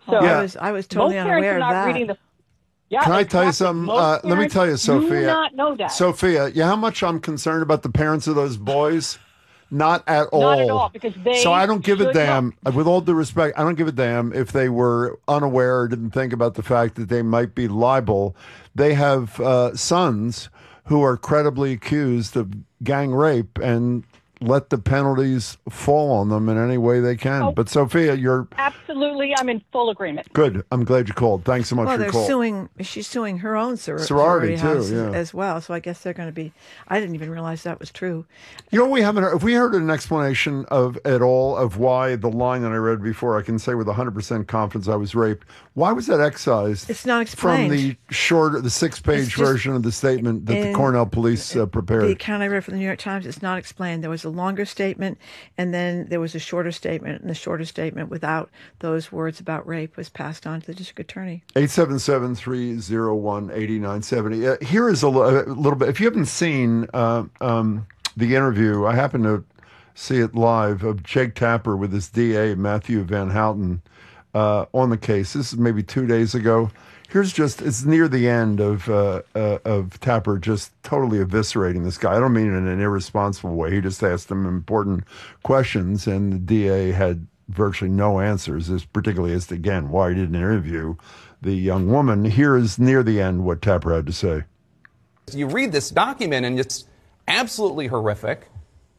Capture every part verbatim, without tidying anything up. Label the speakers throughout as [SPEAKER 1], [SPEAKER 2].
[SPEAKER 1] So
[SPEAKER 2] yeah.
[SPEAKER 3] I was I was totally
[SPEAKER 1] most parents
[SPEAKER 3] unaware
[SPEAKER 1] are not
[SPEAKER 3] of that.
[SPEAKER 1] reading the. Yeah,
[SPEAKER 2] Can I
[SPEAKER 1] exactly.
[SPEAKER 2] tell you something?
[SPEAKER 1] Most
[SPEAKER 2] Uh, let me
[SPEAKER 1] parents
[SPEAKER 2] tell you, Sophia.
[SPEAKER 1] Do not know that.
[SPEAKER 2] Sophia, you know how much I'm concerned about the parents of those boys? Not at all.
[SPEAKER 1] Not at all, because they
[SPEAKER 2] So I don't give a
[SPEAKER 1] should
[SPEAKER 2] damn.
[SPEAKER 1] know.
[SPEAKER 2] With all due respect, I don't give a damn if they were unaware or didn't think about the fact that they might be liable. They have uh, sons who are credibly accused of gang rape, and let the penalties fall on them in any way they can.
[SPEAKER 1] Oh,
[SPEAKER 2] but Sophia, you're
[SPEAKER 1] absolutely, I'm in full agreement.
[SPEAKER 2] good. I'm glad you called. Thanks so much
[SPEAKER 3] Well,
[SPEAKER 2] for
[SPEAKER 3] they're
[SPEAKER 2] your call.
[SPEAKER 3] suing. She's suing her own sor-
[SPEAKER 2] Sorority,
[SPEAKER 3] sorority
[SPEAKER 2] too,
[SPEAKER 3] house
[SPEAKER 2] yeah.
[SPEAKER 3] as well. So I guess they're going to be. I didn't even realize that was true.
[SPEAKER 2] You know, we haven't heard, if we heard an explanation of at all of why the line that I read before, I can say with one hundred percent confidence I was raped. Why was that excised?
[SPEAKER 3] It's not
[SPEAKER 2] from
[SPEAKER 3] explained.
[SPEAKER 2] the short, the six-page
[SPEAKER 3] just
[SPEAKER 2] version of the statement that the
[SPEAKER 3] in-
[SPEAKER 2] Cornell police uh, prepared.
[SPEAKER 3] The account I read from the New York Times is not explained. There was a longer statement, and then there was a shorter statement, and the shorter statement without those words about rape was passed on to the district attorney.
[SPEAKER 2] eight seven seven, three oh one, eight nine seven oh. Uh, here is a, l- a little bit. If you haven't seen uh, um, the interview, I happened to see it live, of Jake Tapper with his D A, Matthew Van Houten, uh, on the case. This is maybe two days ago. Here's just, it's near the end of uh, uh, of Tapper just totally eviscerating this guy. I don't mean it in an irresponsible way. He just asked him important questions, and the D A had virtually no answers, as particularly as to, again, why he didn't interview the young woman. Here is near the end what Tapper had to say.
[SPEAKER 4] You read this document and it's absolutely horrific.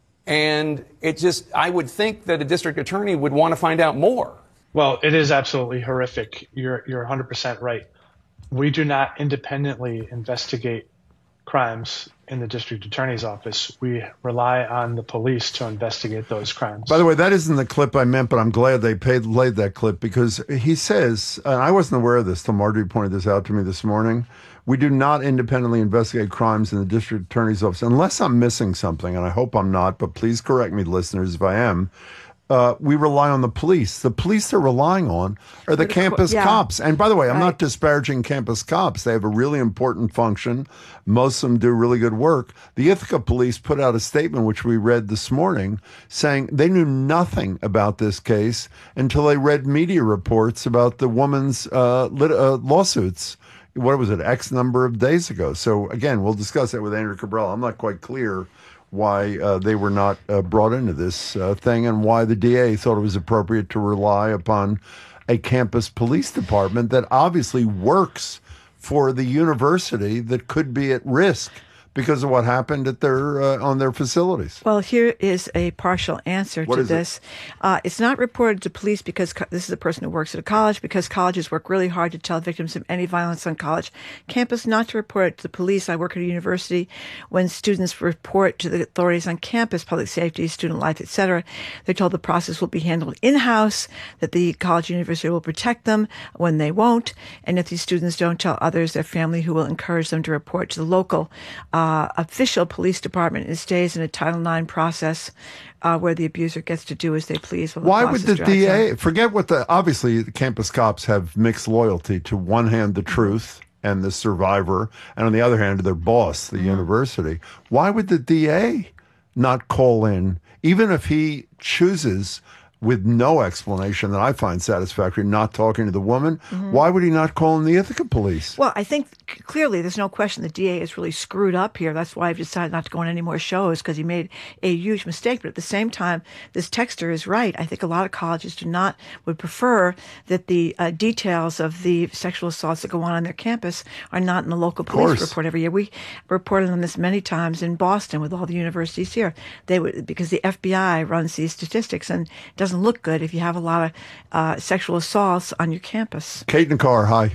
[SPEAKER 4] And it just, I would think that a district attorney would want to find out more.
[SPEAKER 5] Well, it is absolutely horrific. You're, you're one hundred percent right. We do not independently investigate crimes in the district attorney's office. We rely on the police to investigate those crimes.
[SPEAKER 2] By the way, that isn't the clip I meant, but I'm glad they paid, laid that clip, because he says, and I wasn't aware of this till Marjorie pointed this out to me this morning, we do not independently investigate crimes in the district attorney's office, unless I'm missing something, and I hope I'm not, but please correct me, listeners, if I am. Uh, we rely on the police. The police they're relying on are the,
[SPEAKER 3] The co-
[SPEAKER 2] campus
[SPEAKER 3] yeah.
[SPEAKER 2] cops. And by the way, I'm
[SPEAKER 3] Right.
[SPEAKER 2] not disparaging campus cops. They have a really important function. Most of them do really good work. The Ithaca police put out a statement, which we read this morning, saying they knew nothing about this case until they read media reports about the woman's uh, lit- uh, lawsuits. What was it, X number of days ago? So again, we'll discuss that with Andrew Cabral. I'm not quite clear why uh, they were not uh, brought into this uh, thing, and why the D A thought it was appropriate to rely upon a campus police department that obviously works for the university that could be at risk because of what happened at their uh, on their facilities.
[SPEAKER 3] Well, here is a partial answer
[SPEAKER 2] What
[SPEAKER 3] to
[SPEAKER 2] is it?
[SPEAKER 3] this. Uh, it's not reported to police because co- this is a person who works at a college, because colleges work really hard to tell victims of any violence on college campus not to report it to the police. I work at a university. When students report to the authorities on campus, public safety, student life, et cetera, they're told the process will be handled in-house, that the college university will protect them when they won't, and if these students don't tell others, their family who will encourage them to report to the local uh, official police department. It stays in a Title nine process uh, where the abuser gets to do as they please. While
[SPEAKER 2] Why
[SPEAKER 3] the
[SPEAKER 2] would the
[SPEAKER 3] process
[SPEAKER 2] D
[SPEAKER 3] drags
[SPEAKER 2] A
[SPEAKER 3] on.
[SPEAKER 2] forget what the obviously the campus cops have mixed loyalty to one hand the truth and the survivor, and on the other hand to their boss, the university. Why would the D A not call in, even if he chooses with no explanation that I find satisfactory, not talking to the woman? Why would he not call in the Ithaca police?
[SPEAKER 3] Well, I think c- clearly there's no question the D A is really screwed up here. That's why I've decided not to go on any more shows, because he made a huge mistake. But at the same time, this texter is right. I think a lot of colleges do not, would prefer that the uh, details of the sexual assaults that go on on their campus are not in the local police
[SPEAKER 2] course.
[SPEAKER 3] report every year. We reported on this many times in Boston with all the universities here. They would, because the F B I runs these statistics, and it doesn't look good if you have a lot of uh, sexual assaults on your campus.
[SPEAKER 2] Kate in the car, hi.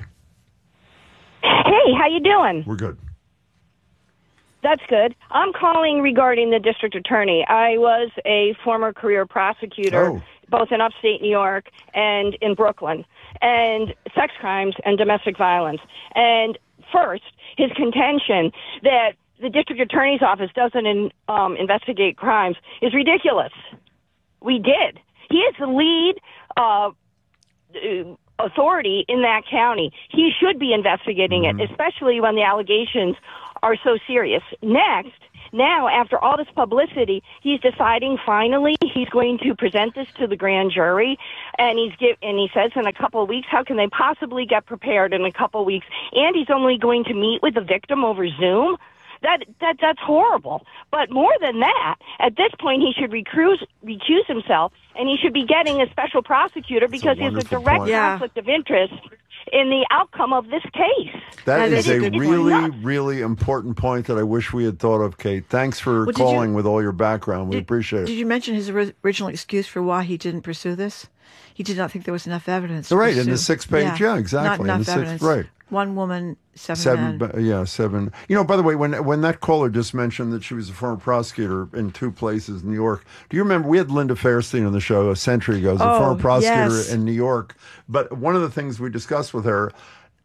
[SPEAKER 6] Hey, how you doing?
[SPEAKER 2] We're good.
[SPEAKER 6] That's good. I'm calling regarding the district attorney. I was a former career prosecutor,
[SPEAKER 2] Oh.
[SPEAKER 6] both in upstate New York and in Brooklyn, and sex crimes and domestic violence. And first, his contention that the district attorney's office doesn't in, um, investigate crimes is ridiculous. We did. He is the lead uh, authority in that county. He should be investigating
[SPEAKER 2] Mm-hmm.
[SPEAKER 6] it, especially when the allegations are so serious. Next, Now, after all this publicity, he's deciding finally he's going to present this to the grand jury, and he's give, and he says in a couple of weeks, how can they possibly get prepared in a couple of weeks? And he's only going to meet with the victim over Zoom. That that that's horrible. But more than that, at this point, he should recuse, recuse himself, and he should be getting a special prosecutor because he has a direct
[SPEAKER 2] point.
[SPEAKER 3] Yeah.
[SPEAKER 6] conflict of interest in the outcome of this case.
[SPEAKER 2] That
[SPEAKER 3] That
[SPEAKER 2] is
[SPEAKER 3] is a
[SPEAKER 2] a
[SPEAKER 3] good point.
[SPEAKER 2] really,
[SPEAKER 6] Nuts.
[SPEAKER 2] really important point that I wish we had thought of, Kate. Thanks for
[SPEAKER 3] Well, did you-
[SPEAKER 2] calling with all your background. We
[SPEAKER 3] Did-
[SPEAKER 2] appreciate
[SPEAKER 3] Did
[SPEAKER 2] it.
[SPEAKER 3] you mention his ori- original excuse for why he didn't pursue this? He did not think there was enough evidence. to
[SPEAKER 2] Right, in the
[SPEAKER 3] pursue.
[SPEAKER 2] six page, yeah, exactly,
[SPEAKER 3] Not
[SPEAKER 2] in
[SPEAKER 3] enough
[SPEAKER 2] the six-
[SPEAKER 3] evidence.
[SPEAKER 2] right.
[SPEAKER 3] One woman, seven,
[SPEAKER 2] Seven,
[SPEAKER 3] men.
[SPEAKER 2] ba- yeah, seven. You know, by the way, when when that caller just mentioned that she was a former prosecutor in two places in New York, do you remember we had Linda Fairstein on the show a century ago as a
[SPEAKER 3] Oh,
[SPEAKER 2] former prosecutor
[SPEAKER 3] yes.
[SPEAKER 2] in New York? But one of the things we discussed with her,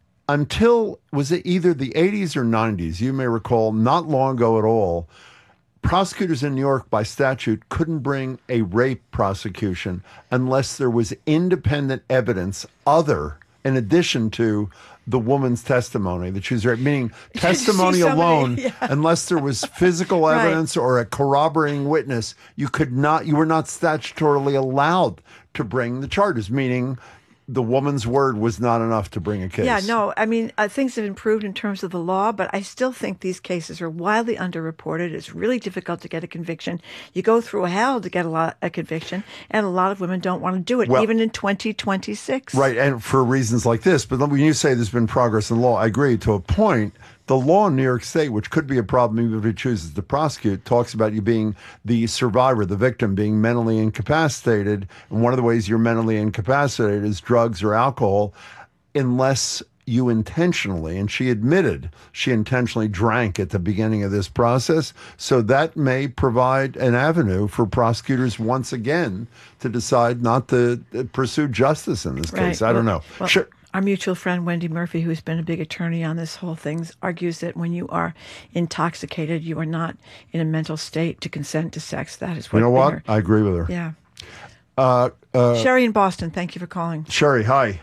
[SPEAKER 2] until was it either the eighties or nineties? You may recall, not long ago at all. Prosecutors in New York, by statute, couldn't bring a rape prosecution unless there was independent evidence other, in addition to the woman's testimony that she was raped, meaning
[SPEAKER 3] see
[SPEAKER 2] testimony
[SPEAKER 3] somebody-
[SPEAKER 2] alone,
[SPEAKER 3] yeah.
[SPEAKER 2] unless there was physical
[SPEAKER 3] Right.
[SPEAKER 2] evidence or a corroborating witness, you could not, you were not statutorily allowed to bring the charges, meaning the woman's word was not enough to bring a case.
[SPEAKER 3] Yeah, no, I mean, uh, things have improved in terms of the law, but I still think these cases are wildly underreported. It's really difficult to get a conviction. You go through hell to get a, lot, a conviction, and a lot of women don't want to do it,
[SPEAKER 2] Well-
[SPEAKER 3] even in twenty twenty-six.
[SPEAKER 2] Right, and for reasons like this. But when you say there's been progress in law, I agree to a point. The law in New York State, which could be a problem even if it chooses to prosecute, talks about you being the survivor, the victim, being mentally incapacitated. And one of the ways you're mentally incapacitated is drugs or alcohol, unless you intentionally, and she admitted she intentionally drank at the beginning of this process. So that may provide an avenue for prosecutors once again to decide not to uh, pursue justice in this
[SPEAKER 3] Right.
[SPEAKER 2] case. I don't
[SPEAKER 3] Well-
[SPEAKER 2] know.
[SPEAKER 3] well,
[SPEAKER 2] Sure.
[SPEAKER 3] Our mutual friend Wendy Murphy, who's been a big attorney on this whole thing, argues that when you are intoxicated, you are not in a mental state to consent to sex. That is what
[SPEAKER 2] You know what?
[SPEAKER 3] her-
[SPEAKER 2] I agree with her.
[SPEAKER 3] yeah.
[SPEAKER 2] Uh, uh,
[SPEAKER 3] Sherry in Boston, thank you for calling.
[SPEAKER 2] Sherry, hi.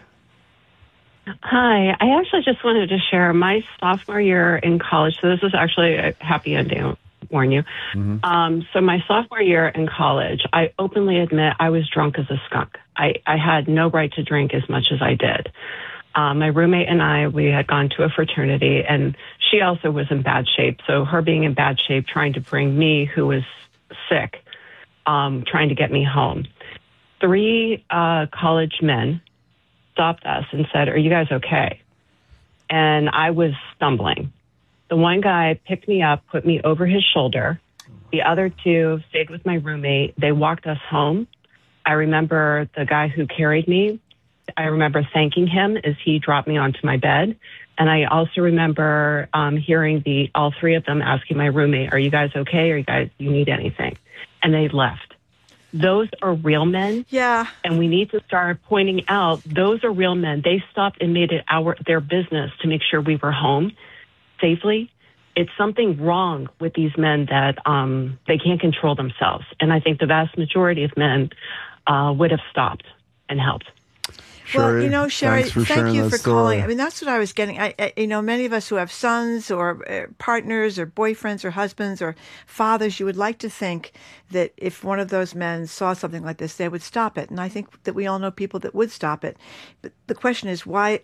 [SPEAKER 7] Hi, I actually just wanted to share my sophomore year in college. So this is actually a happy ending, I'll warn you.
[SPEAKER 2] Mm-hmm.
[SPEAKER 7] Um, so my sophomore year in college, I openly admit I was drunk as a skunk. I, I had no right to drink as much as I did. Um, my roommate and I, we had gone to a fraternity, and she also was in bad shape. So her being in bad shape, trying to bring me, who was sick, um, trying to get me home. Three uh, college men stopped us and said, "Are you guys okay?" And I was stumbling. The one guy picked me up, put me over his shoulder. The other two stayed with my roommate. They walked us home. I remember the guy who carried me. I remember thanking him as he dropped me onto my bed. And I also remember um, hearing the all three of them asking my roommate, "Are you guys okay? Are you guys, do you need anything?" And they left. Those are real men.
[SPEAKER 3] Yeah.
[SPEAKER 7] And we need to start pointing out those are real men. They stopped and made it our their business to make sure we were home safely. It's something wrong with these men that um, they can't control themselves. And I think the vast majority of men uh, would have stopped and helped.
[SPEAKER 3] Well,
[SPEAKER 2] Sherry,
[SPEAKER 3] you know, Sherry,
[SPEAKER 2] thanks for
[SPEAKER 3] thank
[SPEAKER 2] sharing
[SPEAKER 3] you
[SPEAKER 2] that
[SPEAKER 3] for
[SPEAKER 2] story.
[SPEAKER 3] calling. I mean, that's what I was getting. I, I, you know, many of us who have sons or uh, partners or boyfriends or husbands or fathers, you would like to think that if one of those men saw something like this, they would stop it. And I think that we all know people that would stop it. But the question is, why?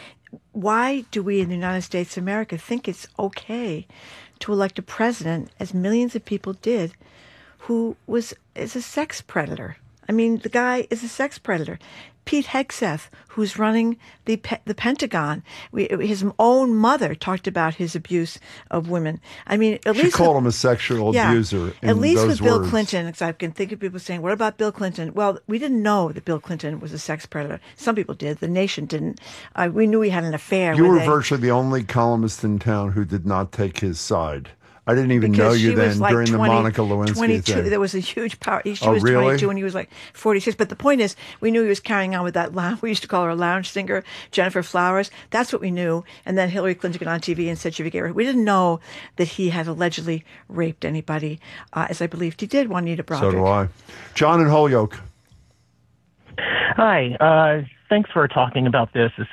[SPEAKER 3] Why do we in the United States of America think it's okay to elect a president, as millions of people did, who was is a sex predator? I mean, the guy is a sex predator. Pete Hegseth, who's running the pe- the Pentagon, we, his own mother talked about his abuse of women. I mean, at
[SPEAKER 2] She
[SPEAKER 3] least
[SPEAKER 2] called
[SPEAKER 3] with,
[SPEAKER 2] him a sexual
[SPEAKER 3] yeah,
[SPEAKER 2] abuser. In
[SPEAKER 3] at least
[SPEAKER 2] those
[SPEAKER 3] with Bill
[SPEAKER 2] words.
[SPEAKER 3] Clinton, because I can think of people saying, "What about Bill Clinton?" Well, we didn't know that Bill Clinton was a sex predator. Some people did. The nation didn't. Uh, we knew he had an affair.
[SPEAKER 2] You
[SPEAKER 3] where
[SPEAKER 2] were
[SPEAKER 3] they-
[SPEAKER 2] virtually the only columnist in town who did not take his side. I didn't even know
[SPEAKER 3] because
[SPEAKER 2] you
[SPEAKER 3] she
[SPEAKER 2] then
[SPEAKER 3] was like
[SPEAKER 2] during
[SPEAKER 3] twenty,
[SPEAKER 2] the Monica Lewinsky
[SPEAKER 3] twenty-two.
[SPEAKER 2] thing.
[SPEAKER 3] There was a huge power. She
[SPEAKER 2] Oh,
[SPEAKER 3] was
[SPEAKER 2] really?
[SPEAKER 3] twenty-two and he was like forty-six. But the point is, we knew he was carrying on with that lounge. We used to call her a lounge singer, Jennifer Flowers. That's what we knew. And then Hillary Clinton got on T V and said she would get rid. We didn't know that he had allegedly raped anybody, uh, as I believed he did, Juanita Broderick.
[SPEAKER 2] So do I. John in Holyoke.
[SPEAKER 8] Hi. Uh, thanks for talking about this. This is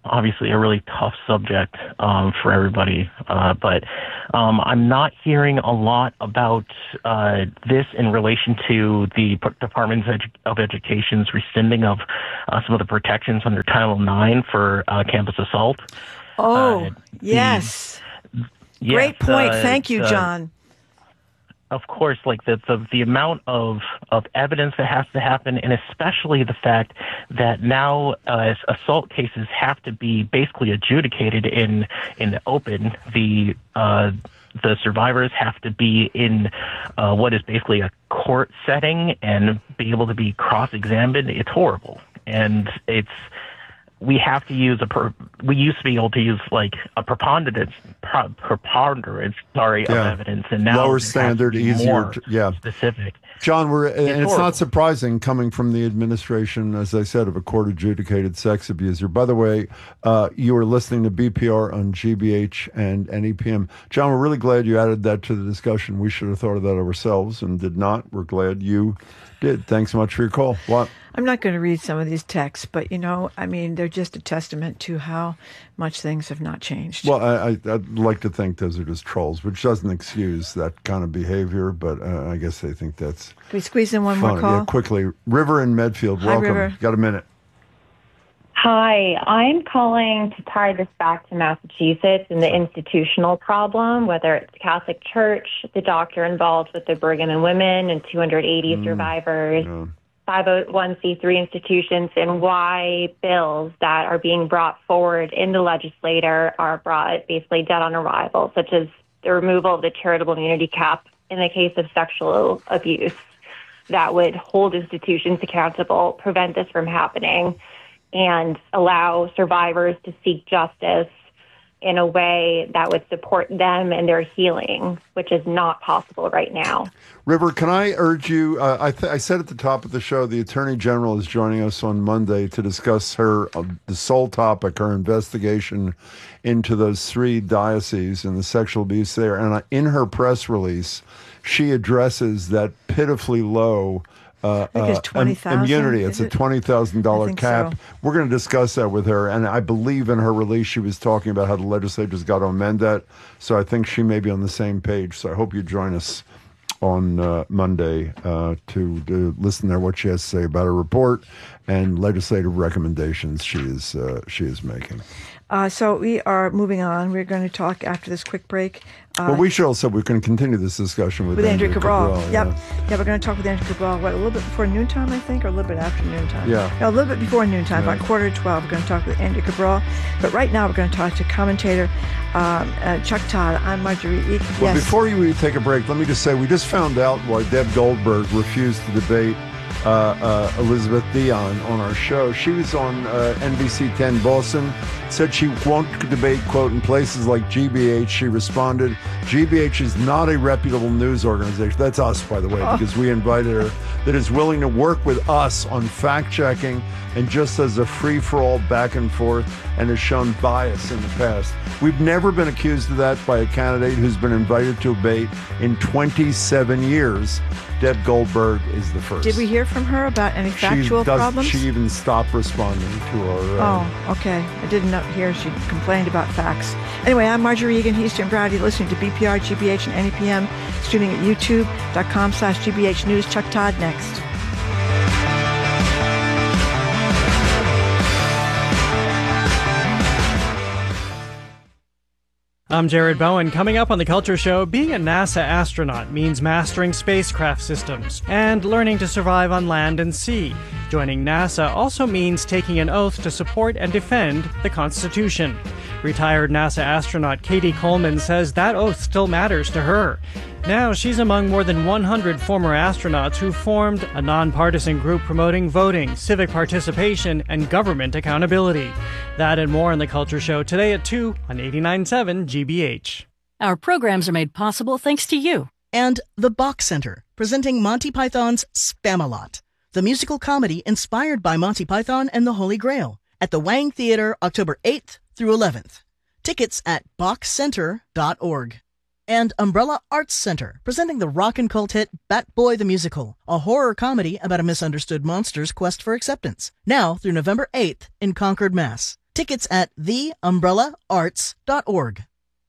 [SPEAKER 8] obviously a really tough subject um, for everybody, uh, but um, I'm not hearing a lot about uh, this in relation to the P- Department of, Edu- of Education's rescinding of uh, some of the protections under Title nine for uh, campus assault.
[SPEAKER 3] Oh,
[SPEAKER 8] uh,
[SPEAKER 3] yes.
[SPEAKER 8] The,
[SPEAKER 3] Great
[SPEAKER 8] yes,
[SPEAKER 3] point.
[SPEAKER 8] uh,
[SPEAKER 3] Thank you,
[SPEAKER 8] uh,
[SPEAKER 3] John.
[SPEAKER 8] Of course, like the, the the amount of of evidence that has to happen, and especially the fact that now uh, assault cases have to be basically adjudicated in in the open. The uh, the survivors have to be in uh, what is basically a court setting and be able to be cross-examined. It's horrible, and it's. We have to use a. Per, we used to be able to use like a preponderance, pro, preponderance, sorry,
[SPEAKER 2] Yeah.
[SPEAKER 8] of evidence, and now
[SPEAKER 2] Lower
[SPEAKER 8] it has to
[SPEAKER 2] standard,
[SPEAKER 8] be
[SPEAKER 2] easier.
[SPEAKER 8] more
[SPEAKER 2] To, yeah.
[SPEAKER 8] specific.
[SPEAKER 2] John, we're, and it's
[SPEAKER 8] horrible.
[SPEAKER 2] not surprising coming from the administration, as I said, of a court-adjudicated sex abuser. By the way, uh, you are listening to B P R on G B H and N E P M. John, we're really glad you added that to the discussion. We should have thought of that ourselves and did not. We're glad you did. Thanks so much for your call. What?
[SPEAKER 3] I'm not going to read some of these texts, but, you know, I mean, they're just a testament to how much things have not changed.
[SPEAKER 2] Well, I, I, I'd like to think those are just trolls, which doesn't excuse that kind of behavior, but uh, I guess they think that's
[SPEAKER 3] Can we squeeze in one
[SPEAKER 2] fun.
[SPEAKER 3] more call?
[SPEAKER 2] Yeah, quickly. River in Medfield,
[SPEAKER 3] Hi,
[SPEAKER 2] welcome.
[SPEAKER 3] River.
[SPEAKER 2] Got a minute.
[SPEAKER 9] Hi, I'm calling to tie this back to Massachusetts and the institutional problem, whether it's Catholic Church, the doctor involved with the Brigham and Women and two hundred eighty
[SPEAKER 2] Mm,
[SPEAKER 9] survivors,
[SPEAKER 2] yeah.
[SPEAKER 9] five oh one c three institutions, and why bills that are being brought forward in the legislature are brought basically dead on arrival, such as the removal of the charitable immunity cap in the case of sexual abuse that would hold institutions accountable, prevent this from happening, and allow survivors to seek justice in a way that would support them and their healing, which is not possible right now.
[SPEAKER 2] River, can I urge you? Uh, I, th- I said at the top of the show, the Attorney General is joining us on Monday to discuss her uh, the sole topic, her investigation into those three dioceses and the sexual abuse there. And uh, in her press release, she addresses that pitifully low Uh,
[SPEAKER 3] I think it's
[SPEAKER 2] uh,
[SPEAKER 3] twenty thousand dollars.
[SPEAKER 2] immunity. It's
[SPEAKER 3] is
[SPEAKER 2] a
[SPEAKER 3] it?
[SPEAKER 2] twenty thousand
[SPEAKER 3] I
[SPEAKER 2] dollars
[SPEAKER 3] think
[SPEAKER 2] cap.
[SPEAKER 3] so.
[SPEAKER 2] We're going to discuss that with her. And I believe in her release, she was talking about how the legislature's got to amend that. So I think she may be on the same page. So I hope you join us on uh, Monday uh, to, to listen to what she has to say about her report and legislative recommendations she is uh, she is making.
[SPEAKER 3] Uh, so we are moving on. We're going to talk after this quick break. Uh,
[SPEAKER 2] But we should also, we can continue this discussion with,
[SPEAKER 3] with Andrew Cabral.
[SPEAKER 2] Cabral,
[SPEAKER 3] Yep.
[SPEAKER 2] yeah.
[SPEAKER 3] Yeah, we're going to talk with Andrew Cabral, what, a little bit before noontime, I think, or a little bit after noontime?
[SPEAKER 2] Yeah.
[SPEAKER 3] No, a little bit before noontime,
[SPEAKER 2] Yeah.
[SPEAKER 3] about quarter to twelve. We're going to talk with Andrew Cabral. But right now, we're going to talk to commentator um, uh, Chuck Todd. I'm Marjorie Eaton.
[SPEAKER 2] Well,
[SPEAKER 3] Yes.
[SPEAKER 2] before you take a break, let me just say we just found out why Deb Goldberg refused to debate uh, uh, Elizabeth Dion on our show. She was on uh, N B C ten Boston, said she won't debate, quote, in places like G B H. She responded, G B H is not a reputable news organization. That's us, by the way,
[SPEAKER 3] Oh.
[SPEAKER 2] because we invited her, that is willing to work with us on fact-checking and just as a free-for-all back and forth and has shown bias in the past. We've never been accused of that by a candidate who's been invited to debate in twenty-seven years. Deb Goldberg is the first.
[SPEAKER 3] Did we hear from her about any factual
[SPEAKER 2] she does,
[SPEAKER 3] problems?
[SPEAKER 2] She even stopped responding to our... Uh,
[SPEAKER 3] Oh, okay. I didn't know, hear she complained about facts. Anyway, I'm Marjorie Egan, Eastern Browdy, listening to B P R, G B H, and N E P M, streaming at youtube.com slash GBH News. Chuck Todd next.
[SPEAKER 10] I'm Jared Bowen. Coming up on The Culture Show, being a NASA astronaut means mastering spacecraft systems and learning to survive on land and sea. Joining NASA also means taking an oath to support and defend the Constitution. Retired NASA astronaut Katie Coleman says that oath still matters to her. Now, she's among more than one hundred former astronauts who formed a nonpartisan group promoting voting, civic participation, and government accountability. That and more on The Culture Show today at two on eighty-nine point seven G B H.
[SPEAKER 11] Our programs are made possible thanks to you.
[SPEAKER 12] And the Bach Center, presenting Monty Python's Spam-A-Lot, the musical comedy inspired by Monty Python and the Holy Grail, at the Wang Theater October eighth through eleventh. Tickets at bach center dot org. And Umbrella Arts Center, presenting the rock and cult hit Bat Boy the Musical, a horror comedy about a misunderstood monster's quest for acceptance. Now through November eighth in Concord, Mass. Tickets at the umbrella arts dot org.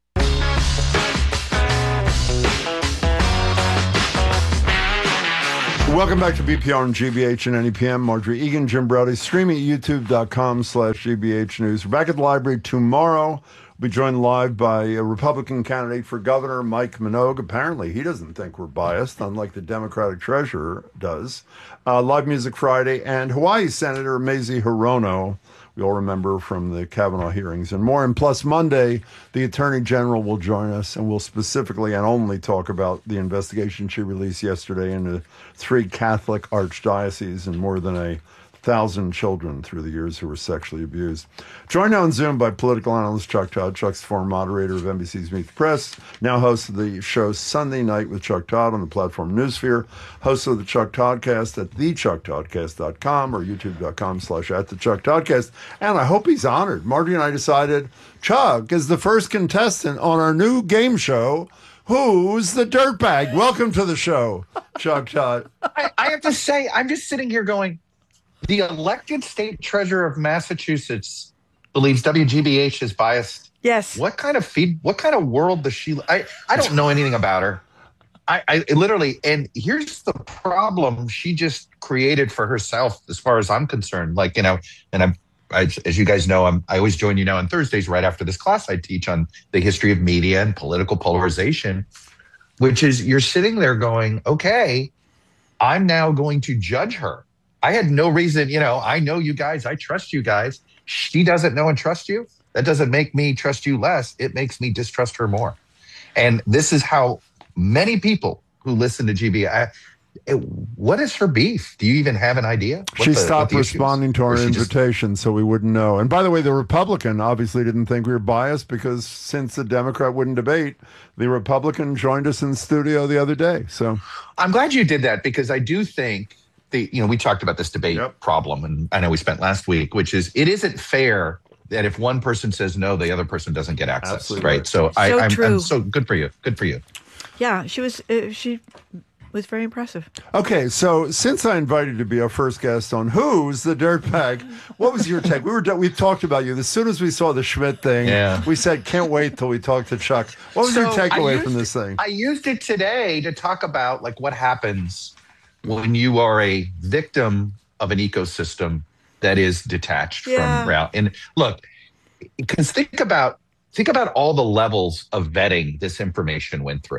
[SPEAKER 2] Welcome back to B P R and G B H and N E P M. Marjorie Egan, Jim Browdy, streaming at youtube.com slash GBH News. We're back at the library tomorrow. We'll be joined live by a Republican candidate for governor, Mike Minogue. Apparently, he doesn't think we're biased, unlike the Democratic treasurer does. Uh, Live Music Friday, and Hawaii Senator Mazie Hirono. We all remember from the Kavanaugh hearings and more. And plus Monday, the Attorney General will join us, and we'll specifically and only talk about the investigation she released yesterday into three Catholic archdioceses and more than a thousand children through the years who were sexually abused. Joined now on Zoom by political analyst Chuck Todd. Chuck's former moderator of N B C's Meet the Press, now host of the show Sunday Night with Chuck Todd on the platform Newsphere, host of the Chuck Toddcast at the chuck toddcast dot com or youtube.com slash at the Chuck Toddcast. And I hope he's honored. Margie and I decided Chuck is the first contestant on our new game show, Who's the Dirtbag? Welcome to the show, Chuck Todd.
[SPEAKER 13] I, I have to say, I'm just sitting here going, the elected state treasurer of Massachusetts believes W G B H is biased.
[SPEAKER 3] Yes.
[SPEAKER 13] What kind of feed? What kind of world does she? I I don't know anything about her. I, I literally, and here's the problem she just created for herself, as far as I'm concerned. Like, you know, and I'm, I, as you guys know, I'm, I always join you now on Thursdays right after this class I teach on the history of media and political polarization, which is you're sitting there going, okay, I'm now going to judge her. I had no reason, you know, I know you guys, I trust you guys. She doesn't know and trust you. That doesn't make me trust you less. It makes me distrust her more. And this is how many people who listen to G B, I, it, what is her beef? Do you even have an idea?
[SPEAKER 2] She the, stopped responding to our invitation, just... so we wouldn't know. And by the way, the Republican obviously didn't think we were biased because since the Democrat wouldn't debate, the Republican joined us in the studio the other day. So
[SPEAKER 13] I'm glad you did that, because I do think the, you know, we talked about this debate yep. problem, and I know we spent last week, which is it isn't fair that if one person says no, the other person doesn't get access. Absolutely. Right. So, so I, I'm, I'm so good for you. Good for you.
[SPEAKER 3] Yeah, she was. Uh, she was very impressive.
[SPEAKER 2] Okay, so since I invited you to be our first guest on Who's the Dirtbag, what was your take? We were we talked about you as soon as we saw the Schmidt thing. Yeah. We said can't wait till we talk to Chuck. What was so your takeaway from this thing?
[SPEAKER 13] I used it today to talk about like what happens when you are a victim of an ecosystem that is detached yeah. from reality. And look, because think about think about all the levels of vetting this information went through,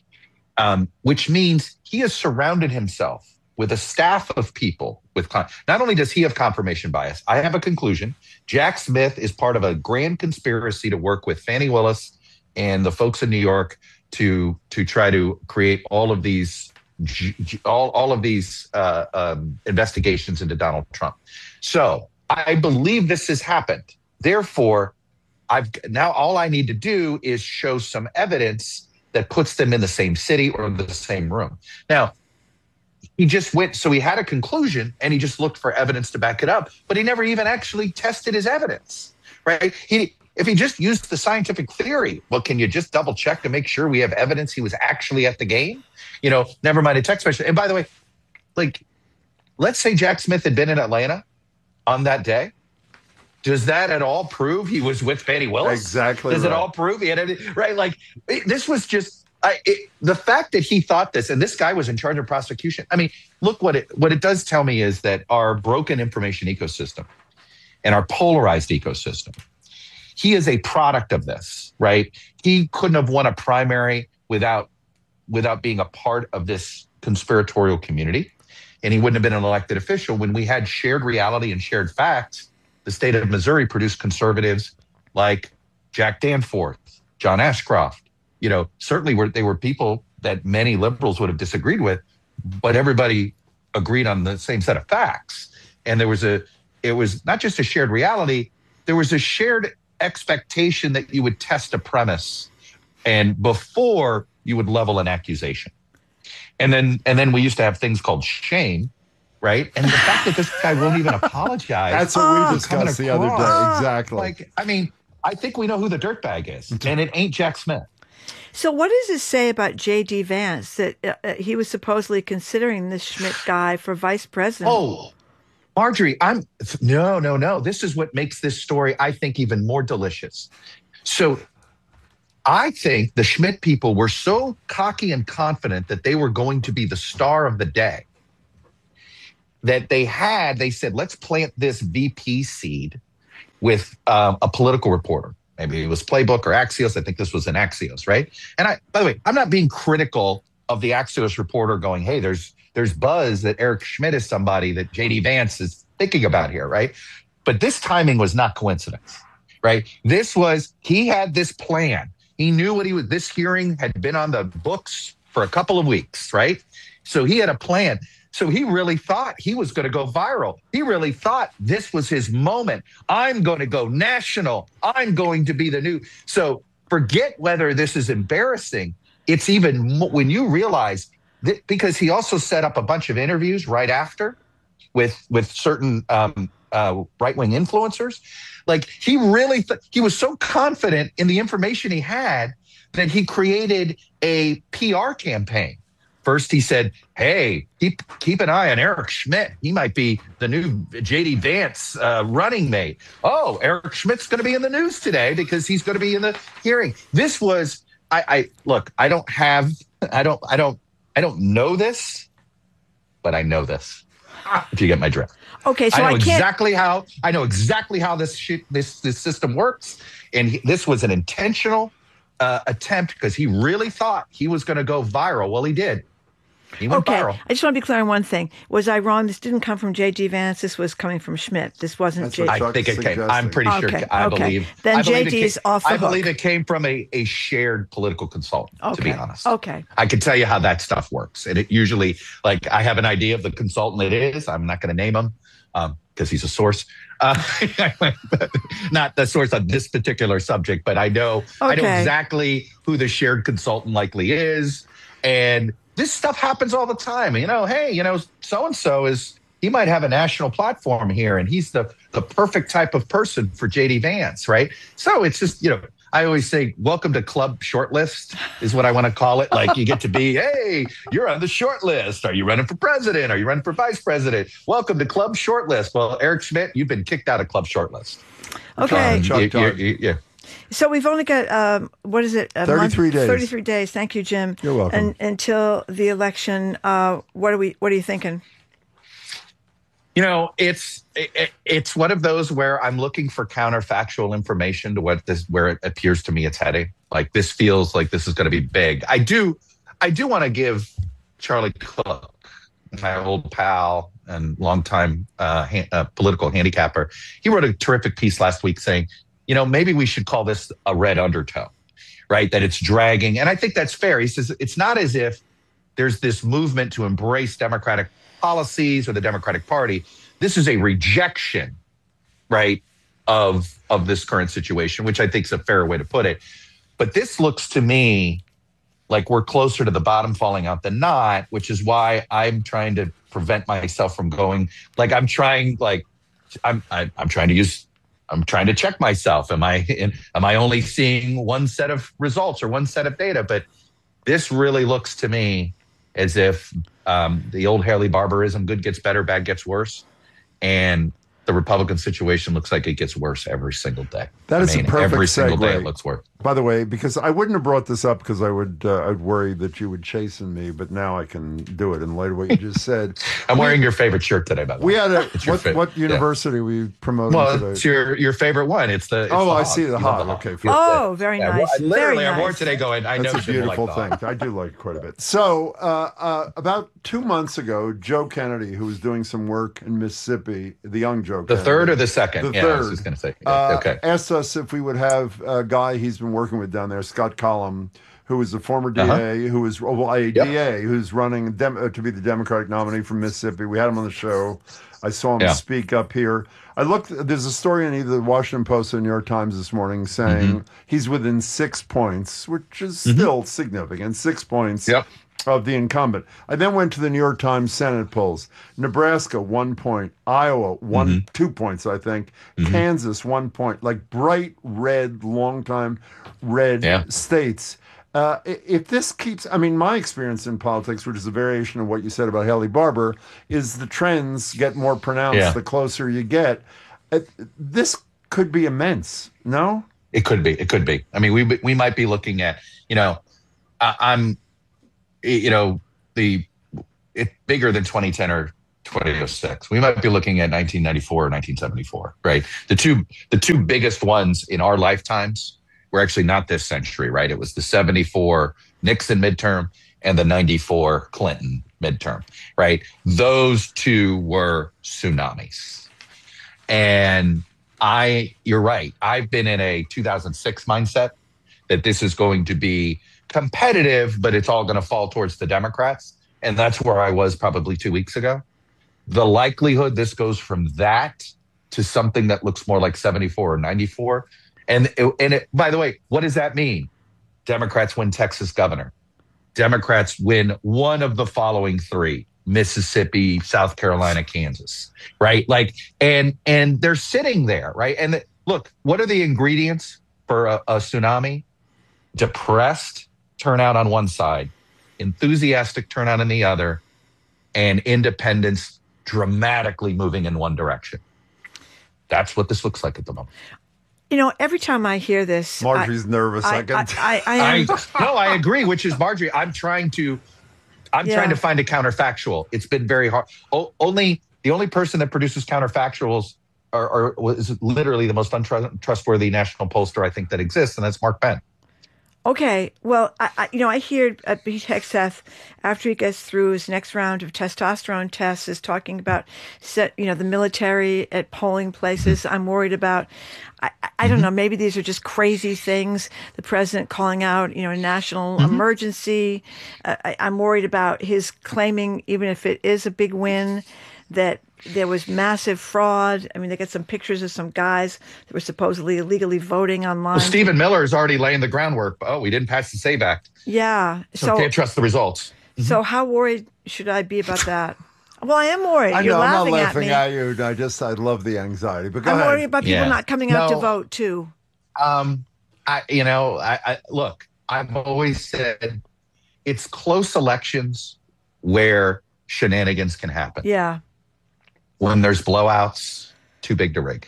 [SPEAKER 13] um, which means he has surrounded himself with a staff of people with con- not only does he have confirmation bias, I have a conclusion. Jack Smith is part of a grand conspiracy to work with Fani Willis and the folks in New York to to try to create all of these all all of these uh, um, investigations into Donald Trump. So I believe this has happened. Therefore, I've now all I need to do is show some evidence that puts them in the same city or the same room. Now, he just went, so he had a conclusion and he just looked for evidence to back it up, but he never even actually tested his evidence, right? He, if he just used the scientific theory, well, can you just double check to make sure we have evidence he was actually at the game? You know, never mind a text message. And by the way, like, let's say Jack Smith had been in Atlanta on that day. Does that at all prove he was with Fani Willis?
[SPEAKER 2] Exactly.
[SPEAKER 13] Does
[SPEAKER 2] right.
[SPEAKER 13] it all prove he had any, right? Like, it, this was just I, it, the fact that he thought this, and this guy was in charge of prosecution. I mean, look what it what it does tell me is that our broken information ecosystem and our polarized ecosystem, he is a product of this, right? He couldn't have won a primary without without being a part of this conspiratorial community, and he wouldn't have been an elected official. When we had shared reality and shared facts, the state of Missouri produced conservatives like Jack Danforth, John Ashcroft. You know, certainly were, they were people that many liberals would have disagreed with, but everybody agreed on the same set of facts. And there was a, it was not just a shared reality, there was a shared expectation that you would test a premise and before you would level an accusation. And then, and then we used to have things called shame, right? And the fact that this guy won't even apologize.
[SPEAKER 2] That's what we discussed the other day. Exactly.
[SPEAKER 13] Like, I mean, I think we know who the dirtbag is, and it ain't Jack Smith.
[SPEAKER 3] So what does this say about J D. Vance, that uh, he was supposedly considering this Schmidt guy for vice president?
[SPEAKER 13] Oh, Marjorie, I'm no, no, no. This is what makes this story, I think, even more delicious. So I think the Schmidt people were so cocky and confident that they were going to be the star of the day that they had, they said, let's plant this V P seed with um, a political reporter. Maybe it was Playbook or Axios. I think this was an Axios, right? And I, by the way, I'm not being critical of the Axios reporter going, hey, there's there's buzz that Eric Schmidt is somebody that J D Vance is thinking about here, right? But this timing was not coincidence, right? This was, he had this plan. He knew what he was, this hearing had been on the books for a couple of weeks, right? So he had a plan. So he really thought he was going to go viral. He really thought this was his moment. I'm going to go national. I'm going to be the new. So forget whether this is embarrassing. It's even mo- when you realize that, because he also set up a bunch of interviews right after with with certain um, uh, right-wing influencers. Like he really, th- he was so confident in the information he had that he created a P R campaign. First, he said, hey, keep, keep an eye on Eric Schmidt. He might be the new J D Vance uh, running mate. Oh, Eric Schmidt's going to be in the news today because he's going to be in the hearing. This was, I, I look, I don't have, I don't, I don't, I don't know this, but I know this, if you get my drift.
[SPEAKER 3] Okay, so
[SPEAKER 13] I know
[SPEAKER 3] I can't...
[SPEAKER 13] exactly how, I know exactly how this shit, this, this system works. And he, this was an intentional uh, attempt because he really thought he was going to go viral. Well, he did. He went
[SPEAKER 3] okay,
[SPEAKER 13] viral.
[SPEAKER 3] I just want to be clear on one thing. Was I wrong? This didn't come from J D Vance. This was coming from Schmidt. This wasn't J D.
[SPEAKER 13] I think it came. I'm pretty sure.
[SPEAKER 3] Okay,
[SPEAKER 13] I
[SPEAKER 3] okay.
[SPEAKER 13] believe.
[SPEAKER 3] Then
[SPEAKER 13] I believe
[SPEAKER 3] J D's
[SPEAKER 13] it came,
[SPEAKER 3] off the
[SPEAKER 13] I
[SPEAKER 3] hook.
[SPEAKER 13] believe it came from a, a shared political consultant,
[SPEAKER 3] Okay.
[SPEAKER 13] to be honest.
[SPEAKER 3] Okay.
[SPEAKER 13] I can tell you how that stuff works. And it usually, like, I have an idea of the consultant it is. I'm not going to name him because um, he's a source. Uh, not the source on this particular subject, but I know, okay. I know exactly who the shared consultant likely is. And this stuff happens all the time. You know, hey, you know, so-and-so is, he might have a national platform here and he's the, the perfect type of person for J D Vance, right? So it's just, you know, I always say, welcome to Club Shortlist is what I want to call it. Like you get to be, hey, you're on the short list. Are you running for president? Are you running for vice president? Welcome to Club Shortlist. Well, Eric Schmidt, you've been kicked out of Club Shortlist.
[SPEAKER 3] Okay.
[SPEAKER 13] Um, you, you, you, yeah.
[SPEAKER 3] So we've only got, um, what is it? A
[SPEAKER 2] thirty-three
[SPEAKER 3] month?
[SPEAKER 2] days.
[SPEAKER 3] thirty-three days. Thank you, Jim.
[SPEAKER 2] You're welcome.
[SPEAKER 3] And until the election, uh, what are we, what are you thinking?
[SPEAKER 13] You know, it's it, it's one of those where I'm looking for counterfactual information to what this, where it appears to me it's heading. Like this feels like this is going to be big. I do, I do want to give Charlie Cook, my old pal and longtime uh, ha- uh, political handicapper. He wrote a terrific piece last week saying, you know, maybe we should call this a red undertow, right? That it's dragging. And I think that's fair. He says it's not as if there's this movement to embrace Democratic policies or the Democratic Party. This is a rejection, right, of, of this current situation, which I think is a fair way to put it. But this looks to me like we're closer to the bottom falling out than not, which is why I'm trying to prevent myself from going, like I'm trying, like I'm, I, I'm trying to use I'm trying to check myself. Am I in, am I only seeing one set of results or one set of data? But this really looks to me as if um, the old Haley Barbarism, good gets better, bad gets worse. And the Republican situation looks like it gets worse every single day.
[SPEAKER 2] That
[SPEAKER 13] I
[SPEAKER 2] is
[SPEAKER 13] mean,
[SPEAKER 2] a perfect
[SPEAKER 13] every single
[SPEAKER 2] segue.
[SPEAKER 13] day it looks worse.
[SPEAKER 2] By the way, because I wouldn't have brought this up because I would uh, I'd worry that you would chasten me, but now I can do it in light of what you just said.
[SPEAKER 13] I'm wearing your favorite shirt today, by the way.
[SPEAKER 2] We had a
[SPEAKER 13] It's your
[SPEAKER 2] what,
[SPEAKER 13] fa-
[SPEAKER 2] what university
[SPEAKER 13] yeah.
[SPEAKER 2] we promoted
[SPEAKER 13] Well,
[SPEAKER 2] today?
[SPEAKER 13] it's your your favorite one. It's the it's
[SPEAKER 2] oh,
[SPEAKER 13] the
[SPEAKER 2] I
[SPEAKER 13] Hog.
[SPEAKER 2] see the
[SPEAKER 13] You
[SPEAKER 2] Hog.
[SPEAKER 13] love
[SPEAKER 2] Okay,
[SPEAKER 3] Oh, very
[SPEAKER 13] Yeah,
[SPEAKER 3] nice.
[SPEAKER 13] well, literally,
[SPEAKER 3] very
[SPEAKER 13] I wore
[SPEAKER 3] nice.
[SPEAKER 13] it today going, I
[SPEAKER 2] That's
[SPEAKER 13] know
[SPEAKER 2] a
[SPEAKER 13] Jim will
[SPEAKER 2] beautiful
[SPEAKER 13] like the
[SPEAKER 2] thing.
[SPEAKER 13] Hog.
[SPEAKER 2] I do like it quite a bit. So, uh, uh, about two months ago, Joe Kennedy, who was doing some work in Mississippi, the young Joe
[SPEAKER 13] The
[SPEAKER 2] Kennedy.
[SPEAKER 13] third or the second?
[SPEAKER 2] The
[SPEAKER 13] yeah,
[SPEAKER 2] third.
[SPEAKER 13] I was just going to say.
[SPEAKER 2] Uh,
[SPEAKER 13] okay.
[SPEAKER 2] Asked us if we would have a guy he's been working with down there, Scott Collum, who is a former D A,
[SPEAKER 13] Uh-huh.
[SPEAKER 2] who is well, a D A who's running dem- uh, to be the Democratic nominee from Mississippi. We had him on the show. I saw him
[SPEAKER 13] Yeah.
[SPEAKER 2] speak up here. I looked. There's a story in either the Washington Post or New York Times this morning saying
[SPEAKER 13] Mm-hmm.
[SPEAKER 2] he's within six points, which is
[SPEAKER 13] Mhm.
[SPEAKER 2] still significant. Six points.
[SPEAKER 13] Yep.
[SPEAKER 2] Of the incumbent. I then went to the New York Times Senate polls. Nebraska, one point. Iowa, one,
[SPEAKER 13] Mhm.
[SPEAKER 2] two points, I think.
[SPEAKER 13] Mhm.
[SPEAKER 2] Kansas, one point. Like bright red, long time red
[SPEAKER 13] Yeah.
[SPEAKER 2] states. Uh, if this keeps, I mean, my experience in politics, which is a variation of what you said about Haley Barbour, is the trends get more pronounced
[SPEAKER 13] Yeah.
[SPEAKER 2] the closer you get. Uh, this could be immense, no?
[SPEAKER 13] It could be. It could be. I mean, we we might be looking at, you know, I, I'm, you know, the it's bigger than twenty ten or twenty oh six. We might be looking at nineteen ninety-four or nineteen seventy-four, right? The two the two biggest ones in our lifetimes were actually not this century, right? It was the seventy-four Nixon midterm and the ninety-four Clinton midterm, right? Those two were tsunamis. And I, you're right. I've been in a two thousand six mindset that this is going to be competitive, but it's all going to fall towards the Democrats. And that's where I was probably two weeks ago. The likelihood this goes from that to something that looks more like seventy-four or ninety-four. And, it, and it, by the way, what does that mean? Democrats win Texas governor. Democrats win one of the following three: Mississippi, South Carolina, Kansas, right? Like, and and they're sitting there, right? And the, look, what are the ingredients for a, a tsunami? Depressed turnout on one side, enthusiastic turnout on the other, and independents dramatically moving in one direction. That's what this looks like at the moment.
[SPEAKER 3] You know, every time I hear this,
[SPEAKER 2] Marjorie's
[SPEAKER 3] I,
[SPEAKER 2] nervous.
[SPEAKER 3] I,
[SPEAKER 2] I, can
[SPEAKER 3] I, I, I, am,
[SPEAKER 13] I no, I agree. Which is Marjorie. I'm trying to, I'm
[SPEAKER 3] Yeah.
[SPEAKER 13] trying to find a counterfactual. It's been very hard. O- only the only person that produces counterfactuals are, are is literally the most untrustworthy national pollster I think that exists, and that's Mark Penn.
[SPEAKER 3] Okay, well, I, I, you know, I hear uh, Pete Hegseth, after he gets through his next round of testosterone tests, is talking about, set, you know, the military at polling places. I'm worried about, I, I don't know, maybe these are just crazy things. The president calling out, you know, a national
[SPEAKER 14] Mm-hmm.
[SPEAKER 3] emergency. Uh, I, I'm worried about his claiming, even if it is a big win, that there was massive fraud. I mean, they got some pictures of some guys that were supposedly illegally voting online.
[SPEAKER 13] Well, Stephen Miller is already laying the groundwork. Oh, we didn't pass the SAVE Act,
[SPEAKER 3] Yeah.
[SPEAKER 13] so,
[SPEAKER 3] So,
[SPEAKER 13] can't trust the results.
[SPEAKER 3] so how worried should I be about that? Well, I am worried.
[SPEAKER 2] I
[SPEAKER 3] You're
[SPEAKER 2] know, I'm not
[SPEAKER 3] laughing,
[SPEAKER 2] laughing
[SPEAKER 3] at
[SPEAKER 2] at,
[SPEAKER 3] me.
[SPEAKER 2] you. I just, I love the anxiety. But go
[SPEAKER 3] I'm
[SPEAKER 2] ahead.
[SPEAKER 3] worried about people
[SPEAKER 13] Yeah.
[SPEAKER 3] not coming out to
[SPEAKER 13] No.
[SPEAKER 3] vote too.
[SPEAKER 13] Um, I, you know, I, I look. I've always said it's close elections where shenanigans can happen.
[SPEAKER 3] Yeah.
[SPEAKER 13] When there's blowouts, too big to rig.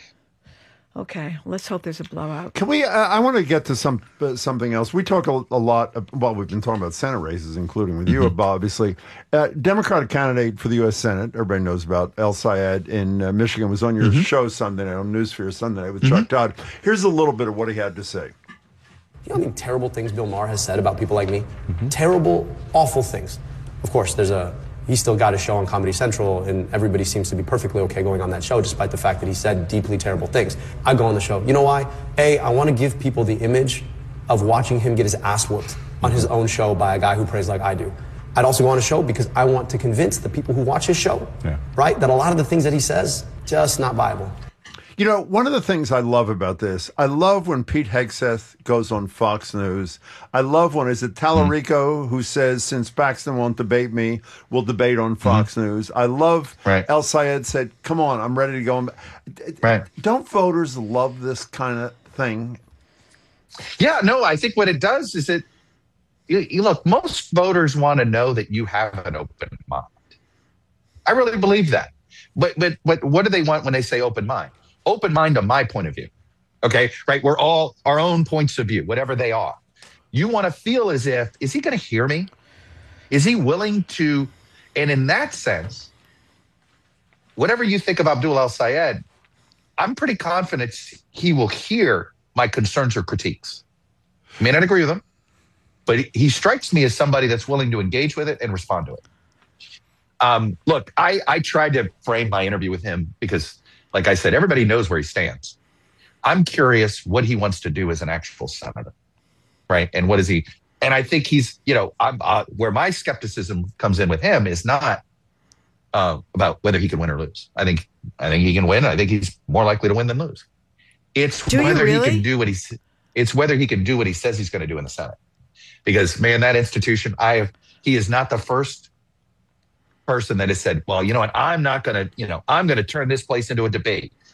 [SPEAKER 3] Okay. Let's hope there's a blowout.
[SPEAKER 2] Can we? Uh, I want to get to some uh, something else. We talk a, a lot. Of, well, we've been talking about Senate races, including with you,
[SPEAKER 13] Mm-hmm.
[SPEAKER 2] obviously. Uh, Democratic candidate for the U S Senate, everybody knows about El Sayed in uh, Michigan, was on your
[SPEAKER 13] Mm-hmm.
[SPEAKER 2] show Sunday night on Newsfear Sunday night with Chuck Todd. Here's a little bit of what he had to say.
[SPEAKER 14] You know how many terrible things Bill Maher has said about people like me? Terrible, awful things. Of course, there's a he's still got a show on Comedy Central, and everybody seems to be perfectly okay going on that show, despite the fact that he said deeply terrible things. I go on the show. You know why? A, I want to give people the image of watching him get his ass whooped on his own show by a guy who prays like I do. I'd also go on a show because I want to convince the people who watch his show,
[SPEAKER 13] Yeah.
[SPEAKER 14] right, that a lot of the things that he says, just not viable.
[SPEAKER 2] You know, one of the things I love about this, I love when Pete Hegseth goes on Fox News. I love when, is it Tallarico who says, since Paxton won't debate me, we'll debate on Fox News. I love
[SPEAKER 13] Right.
[SPEAKER 2] El Sayed said, come on, I'm ready to go.
[SPEAKER 13] Right.
[SPEAKER 2] Don't voters love this kind of thing?
[SPEAKER 13] Yeah, no, I think what it does is it, you, you look, most voters want to know that you have an open mind. I really believe that. But, but, but what do they want when they say open mind? Open mind to my point of view. Okay, right? We're all our own points of view, whatever they are. You want to feel as if, is he going to hear me? Is he willing to? And in that sense, whatever you think of Abdul El Sayed, I'm pretty confident he will hear my concerns or critiques. I may not agree with him, but he, he strikes me as somebody that's willing to engage with it and respond to it. Um, look, I, I tried to frame my interview with him because, like I said, everybody knows where he stands. I'm curious what he wants to do as an actual senator, right? And what is he? And I think he's, you know, I'm, uh, where my skepticism comes in with him is not uh, about whether he can win or lose. I think, I think he can win. I think he's more likely to win than lose. It's
[SPEAKER 3] Do you
[SPEAKER 13] whether
[SPEAKER 3] really?
[SPEAKER 13] he can do what he's. It's whether he can do what he says he's going to do in the Senate. Because man, that institution, I have. He is not the first person that has said, well, you know what, I'm not going to, you know, I'm going to turn this place into a debate.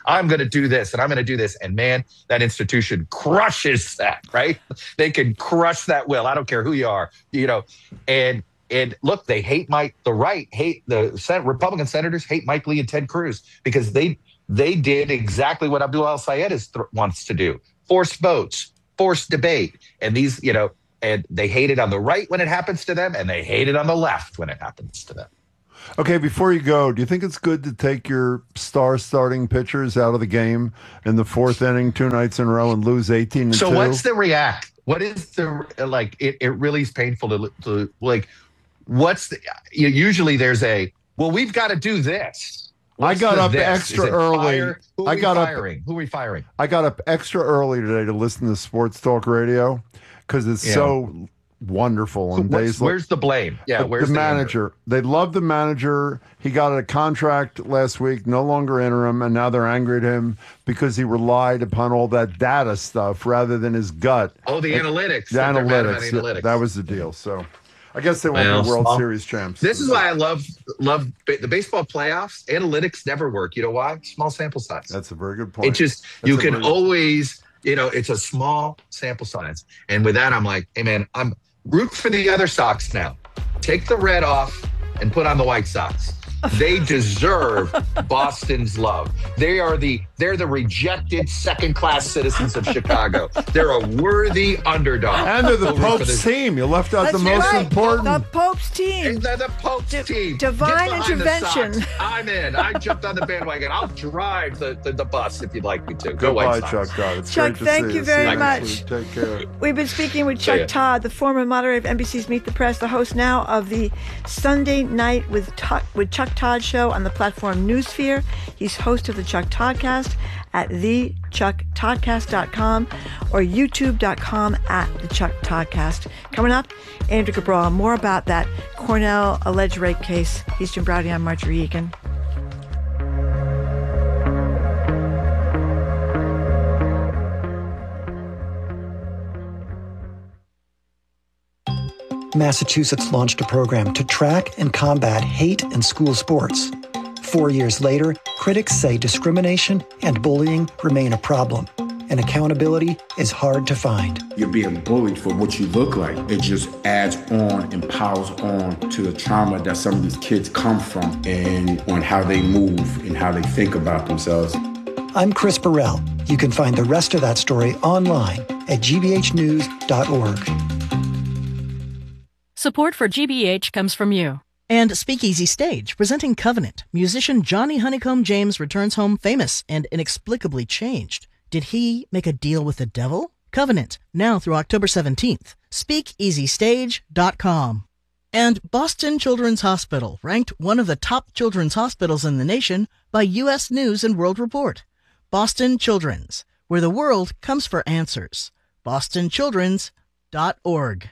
[SPEAKER 13] I'm going to do this and I'm going to do this. And man, that institution crushes that, right? They can crush that will. I don't care who you are, you know, and And look, they hate Mike. The right hate the Senate, Republican senators hate Mike Lee and Ted Cruz because they they did exactly what Abdul El-Sayed is th- wants to do: force votes, force debate, and these, you know, and they hate it on the right when it happens to them, and they hate it on the left when it happens to them.
[SPEAKER 2] Okay, before you go, do you think it's good to take your star starting pitchers out of the game in the fourth inning two nights in a row and lose eighteen to
[SPEAKER 13] So
[SPEAKER 2] two?
[SPEAKER 13] what's the react? What is the like? It, it really is painful to, to like. What's the? You know, usually there's a well, we've got to do this. What's
[SPEAKER 2] I got
[SPEAKER 13] the
[SPEAKER 2] up
[SPEAKER 13] this?
[SPEAKER 2] extra
[SPEAKER 13] Is it
[SPEAKER 2] early.
[SPEAKER 13] fire? Who are
[SPEAKER 2] I
[SPEAKER 13] we
[SPEAKER 2] got
[SPEAKER 13] firing?
[SPEAKER 2] up.
[SPEAKER 13] Who are we firing?
[SPEAKER 2] I got up extra early today to listen to Sports Talk Radio because it's
[SPEAKER 13] Yeah.
[SPEAKER 2] so wonderful. And
[SPEAKER 13] What's-
[SPEAKER 2] days like-
[SPEAKER 13] where's the blame? Yeah,
[SPEAKER 2] the,
[SPEAKER 13] where's
[SPEAKER 2] the
[SPEAKER 13] the anger?
[SPEAKER 2] manager? They love the manager. He got a contract last week, no longer interim, and now they're angry at him because he relied upon all that data stuff rather than his gut.
[SPEAKER 13] Oh, the
[SPEAKER 2] And-
[SPEAKER 13] analytics.
[SPEAKER 2] The
[SPEAKER 13] that they're mad about
[SPEAKER 2] analytics.
[SPEAKER 13] analytics.
[SPEAKER 2] That was the deal. So I guess they won't
[SPEAKER 13] Well,
[SPEAKER 2] be World
[SPEAKER 13] well,
[SPEAKER 2] Series champs.
[SPEAKER 13] This is why I love love ba- the baseball playoffs. Analytics never work. You know why? Small sample size.
[SPEAKER 2] That's a very good point.
[SPEAKER 13] It just
[SPEAKER 2] That's
[SPEAKER 13] you
[SPEAKER 2] a
[SPEAKER 13] can
[SPEAKER 2] very-
[SPEAKER 13] always, you know, it's a small sample size. And with that, I'm like, hey man, I'm root for the other Sox now. Take the red off and put on the White Sox. They deserve Boston's love. They are the they're the rejected second-class citizens of Chicago. They're a worthy underdog.
[SPEAKER 2] And they're the
[SPEAKER 13] over for
[SPEAKER 2] Pope's
[SPEAKER 13] this-
[SPEAKER 2] team. You left out
[SPEAKER 3] That's
[SPEAKER 2] the most
[SPEAKER 3] right.
[SPEAKER 2] important.
[SPEAKER 3] The Pope's team.
[SPEAKER 13] They're the Pope's team.
[SPEAKER 3] divine
[SPEAKER 13] Get behind the
[SPEAKER 3] intervention.
[SPEAKER 13] Sox. I'm in. I jumped on the bandwagon. I'll drive the, the, the bus if you'd like me to. Go
[SPEAKER 2] Goodbye,
[SPEAKER 13] White Sox.
[SPEAKER 2] Chuck Todd. It's
[SPEAKER 3] Chuck,
[SPEAKER 2] great to
[SPEAKER 3] thank
[SPEAKER 2] see
[SPEAKER 3] you
[SPEAKER 2] you.
[SPEAKER 3] very
[SPEAKER 2] See you next
[SPEAKER 3] much.
[SPEAKER 2] week. Take care.
[SPEAKER 3] We've been speaking with
[SPEAKER 13] See
[SPEAKER 3] Chuck
[SPEAKER 13] ya.
[SPEAKER 3] Todd, the former moderator of N B C's Meet the Press, the host now of the Sunday Night with Tuck, with Chuck Todd show on the platform Newsphere. He's host of the Chuck Toddcast at the chuck toddcast dot com or youtube dot com at the Chuck Toddcast. Coming up, Andrew Cabral, more about that Cornell alleged rape case. He's Jim Browdy. I'm Marjorie Egan.
[SPEAKER 15] Massachusetts launched a program to track and combat hate in school sports. Four years later, critics say discrimination and bullying remain a problem, and accountability is hard to find.
[SPEAKER 16] You're being bullied for what you look like. It just adds on and piles on to the trauma that some of these kids come from and on how they move and how they think about themselves.
[SPEAKER 15] I'm Chris Burrell. You can find the rest of that story online at g b h news dot org.
[SPEAKER 11] Support for G B H comes from you.
[SPEAKER 12] And Speakeasy Stage, presenting Covenant. Musician Johnny Honeycomb James returns home famous and inexplicably changed. Did he make a deal with the devil? Covenant, now through October seventeenth. speakeasy stage dot com. And Boston Children's Hospital, ranked one of the top children's hospitals in the nation by U S News and World Report. Boston Children's, where the world comes for answers. boston children's dot org.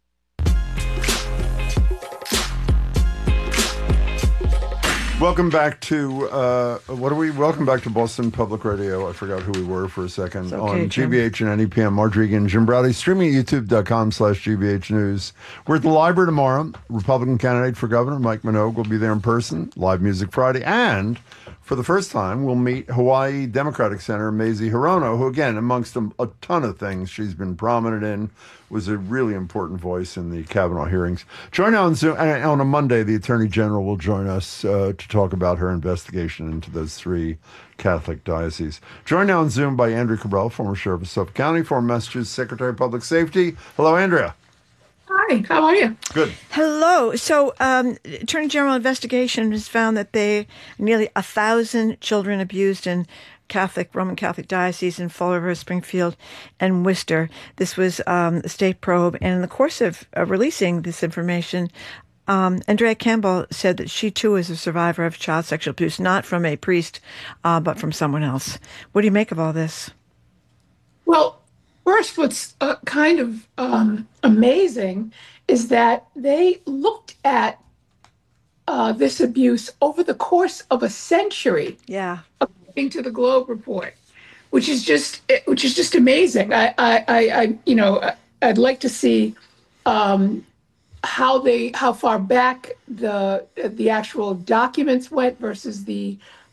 [SPEAKER 2] Welcome back to uh, what are we? Welcome back to Boston Public Radio. I forgot who we were for a second
[SPEAKER 3] okay,
[SPEAKER 2] on
[SPEAKER 3] Jim.
[SPEAKER 2] G B H and N E P M. Marjorie Egan, Jim Browdy, streaming at youtube dot com slash G B H News. We're at the library tomorrow. Republican candidate for governor Mike Minogue will be there in person. Live Music Friday, and for the first time, we'll meet Hawaii Democratic Senator Mazie Hirono, who, again, amongst a, a ton of things she's been prominent in, was a really important voice in the Kavanaugh hearings. Join on Zoom and on a Monday. The Attorney General will join us uh, to talk about her investigation into those three Catholic dioceses. Joined now on Zoom by Andrea Cabral, former sheriff of Suffolk County, former Massachusetts Secretary of Public Safety. Hello, Andrea.
[SPEAKER 17] Hi, how are you?
[SPEAKER 2] Good.
[SPEAKER 3] Hello. So, um, Attorney General investigation has found that they nearly a thousand children abused in Catholic, Roman Catholic diocese in Fall River, Springfield, and Worcester. This was um, a state probe. And in the course of uh, releasing this information, um, Andrea Campbell said that she too is a survivor of child sexual abuse, not from a priest, uh, but from someone else. What do you make of all this?
[SPEAKER 17] Well, first, what's uh, kind of um, amazing is that they looked at uh, this abuse over the course of a century.
[SPEAKER 3] Yeah.
[SPEAKER 17] According to the Globe report, which is just which is just amazing. I, I, I, I you know, I'd like to see um, how they how far back the the actual documents went versus the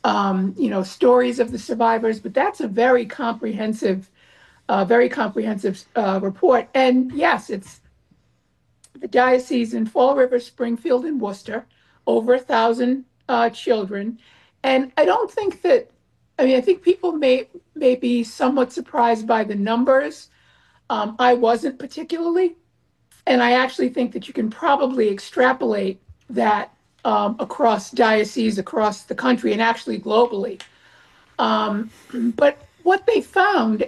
[SPEAKER 17] um, you know, stories of the survivors. But that's a very comprehensive, uh, very comprehensive uh, report. And yes, it's the diocese in Fall River, Springfield, and Worcester, over a thousand uh, children. And I don't think that, I mean, I think people may, may be somewhat surprised by the numbers. Um, I wasn't particularly. And I actually think that you can probably extrapolate that um, across dioceses, across the country, and actually globally. Um, but what they found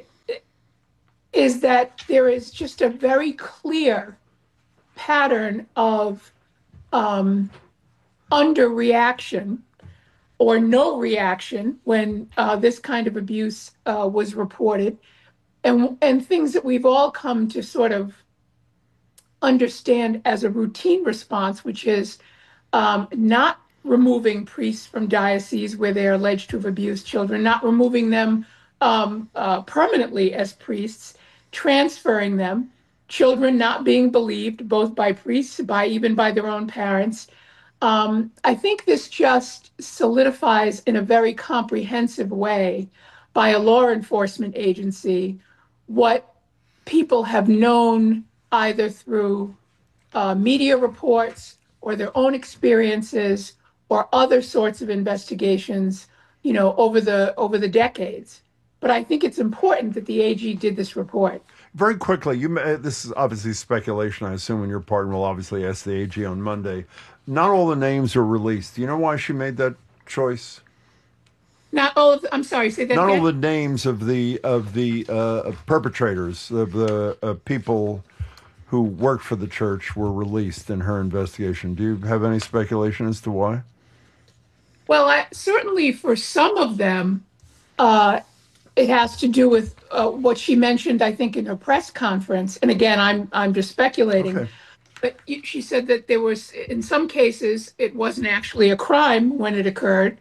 [SPEAKER 17] is that there is just a very clear pattern of um, underreaction or no reaction when uh, this kind of abuse uh, was reported, and and things that we've all come to sort of understand as a routine response, which is um, not removing priests from dioceses where they're alleged to have abused children, not removing them um, uh, permanently as priests, transferring them, children not being believed, both by priests, by even by their own parents. Um, I think this just solidifies in a very comprehensive way by a law enforcement agency what people have known either through uh, media reports or their own experiences or other sorts of investigations, you know, over the over the decades. But I think it's important that the A G did this report.
[SPEAKER 2] Very quickly, you may, this is obviously speculation, I assume, on your part, and we'll obviously ask the A G on Monday. Not all the names are released. Do you know why she made that choice?
[SPEAKER 17] Not all of the, I'm sorry, say that
[SPEAKER 2] Not
[SPEAKER 17] again?
[SPEAKER 2] all the names of the of the uh, perpetrators, of the uh, people who worked for the church were released in her investigation. Do you have any speculation as to why?
[SPEAKER 17] Well, I, certainly for some of them, uh, it has to do with uh, what she mentioned, I think, in her press conference. And again, I'm I'm just speculating.
[SPEAKER 2] Okay.
[SPEAKER 17] But she said that there was, in some cases, it wasn't actually a crime when it occurred.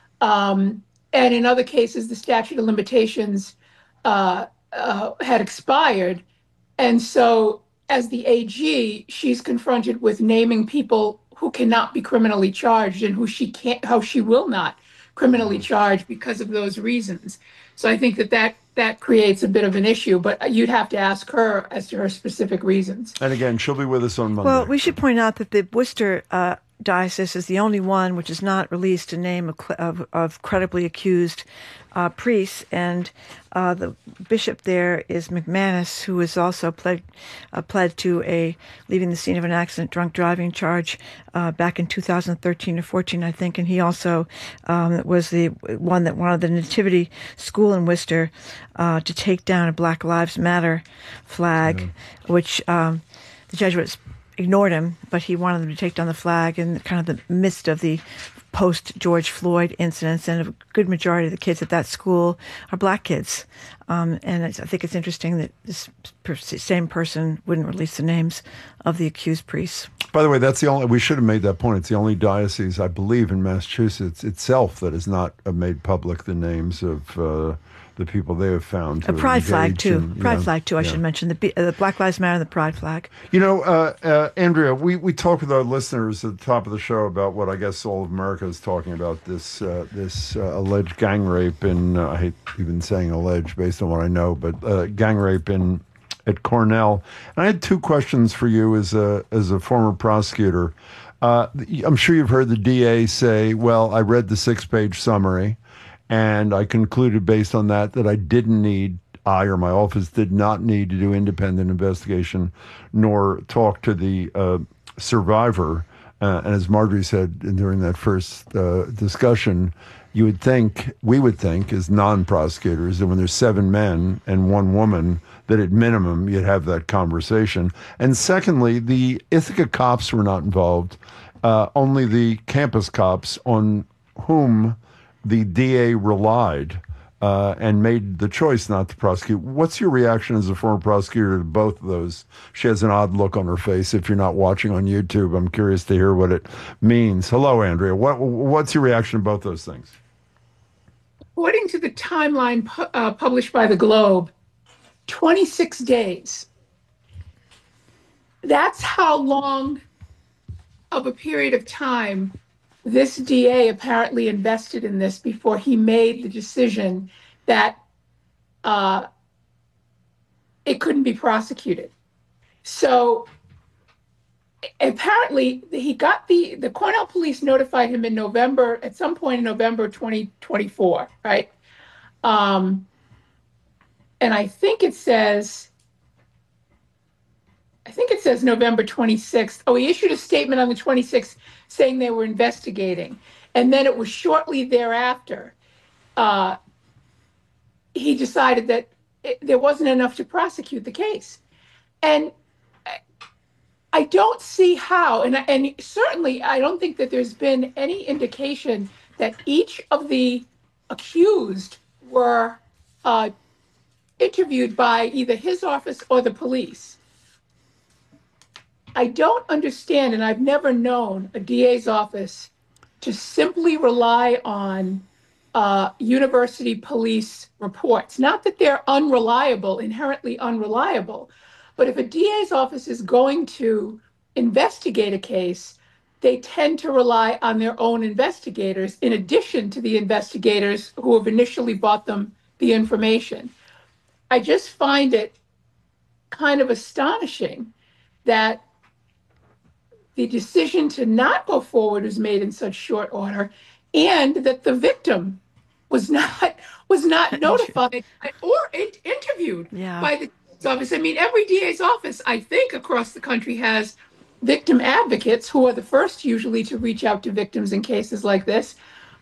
[SPEAKER 17] Um, and in other cases, the statute of limitations uh, uh, had expired. And so as the A G, she's confronted with naming people who cannot be criminally charged and who she can't, how she will not criminally charge because of those reasons. So I think that that, that creates a bit of an issue, but you'd have to ask her as to her specific reasons.
[SPEAKER 2] And again, she'll be with us on Monday.
[SPEAKER 3] Well, we should point out that the Worcester uh, diocese is the only one which has not released a name of, of, of credibly accused uh, priests, and uh, the bishop there is McManus, who has also pled uh, pled to a leaving the scene of an accident drunk driving charge uh, back in two thousand thirteen or fourteen, I think, and he also um, was the one that wanted the Nativity School in Worcester uh, to take down a Black Lives Matter flag, yeah. which um, the Jesuits ignored him, but he wanted them to take down the flag in kind of the midst of the post-George Floyd incidents, and a good majority of the kids at that school are black kids. Um, and it's, I think it's interesting that this per- same person wouldn't release the names of the accused priests.
[SPEAKER 2] By the way, that's the only, we should have made that point. It's the only diocese, I believe, in Massachusetts itself that has not made public the names of uh, the people they have found.
[SPEAKER 3] A pride flag, too.
[SPEAKER 2] In,
[SPEAKER 3] pride
[SPEAKER 2] yeah,
[SPEAKER 3] flag, too, I
[SPEAKER 2] yeah.
[SPEAKER 3] should mention. The, uh, the Black Lives Matter and the pride flag.
[SPEAKER 2] You know, uh, uh, Andrea, we, we talked with our listeners at the top of the show about what I guess all of America is talking about, this uh, this uh, alleged gang rape in, uh, I hate even saying alleged based on what I know, but uh, gang rape in at Cornell. And I had two questions for you as a, as a former prosecutor. Uh, I'm sure you've heard the D A say, well, I read the six-page summary, and I concluded based on that that I didn't need, I or my office did not need to do independent investigation nor talk to the uh, survivor. Uh, and as Marjorie said during that first uh, discussion, you would think, we would think as non-prosecutors, that when there's seven men and one woman, that at minimum you'd have that conversation. And secondly, the Ithaca cops were not involved, uh, only the campus cops on whom the D A relied uh, and made the choice not to prosecute. What's your reaction as a former prosecutor to both of those? She has an odd look on her face. If you're not watching on YouTube, I'm curious to hear what it means. Hello, Andrea. What What's your reaction to both those things?
[SPEAKER 17] According to the timeline pu- uh, published by the Globe, twenty-six days. That's how long of a period of time this D A apparently invested in this before he made the decision that uh, it couldn't be prosecuted. So apparently he got the, the Cornell police notified him in November, at some point in November twenty twenty-four, right? Um, and I think it says, I think it says November twenty-sixth. Oh, he issued a statement on the twenty-sixth saying they were investigating. And then it was shortly thereafter, uh, he decided that it, there wasn't enough to prosecute the case. And I don't see how, and, and certainly I don't think that there's been any indication that each of the accused were uh, interviewed by either his office or the police. I don't understand, and I've never known a D A's office to simply rely on uh, university police reports. Not that they're unreliable, inherently unreliable, but if a D A's office is going to investigate a case, they tend to rely on their own investigators in addition to the investigators who have initially brought them the information. I just find it kind of astonishing that the decision to not go forward was made in such short order, and that the victim was not was not notified or in, interviewed
[SPEAKER 3] Yeah.
[SPEAKER 17] by the office. I mean, every D A's office, I think, across the country has victim advocates who are the first usually to reach out to victims in cases like this.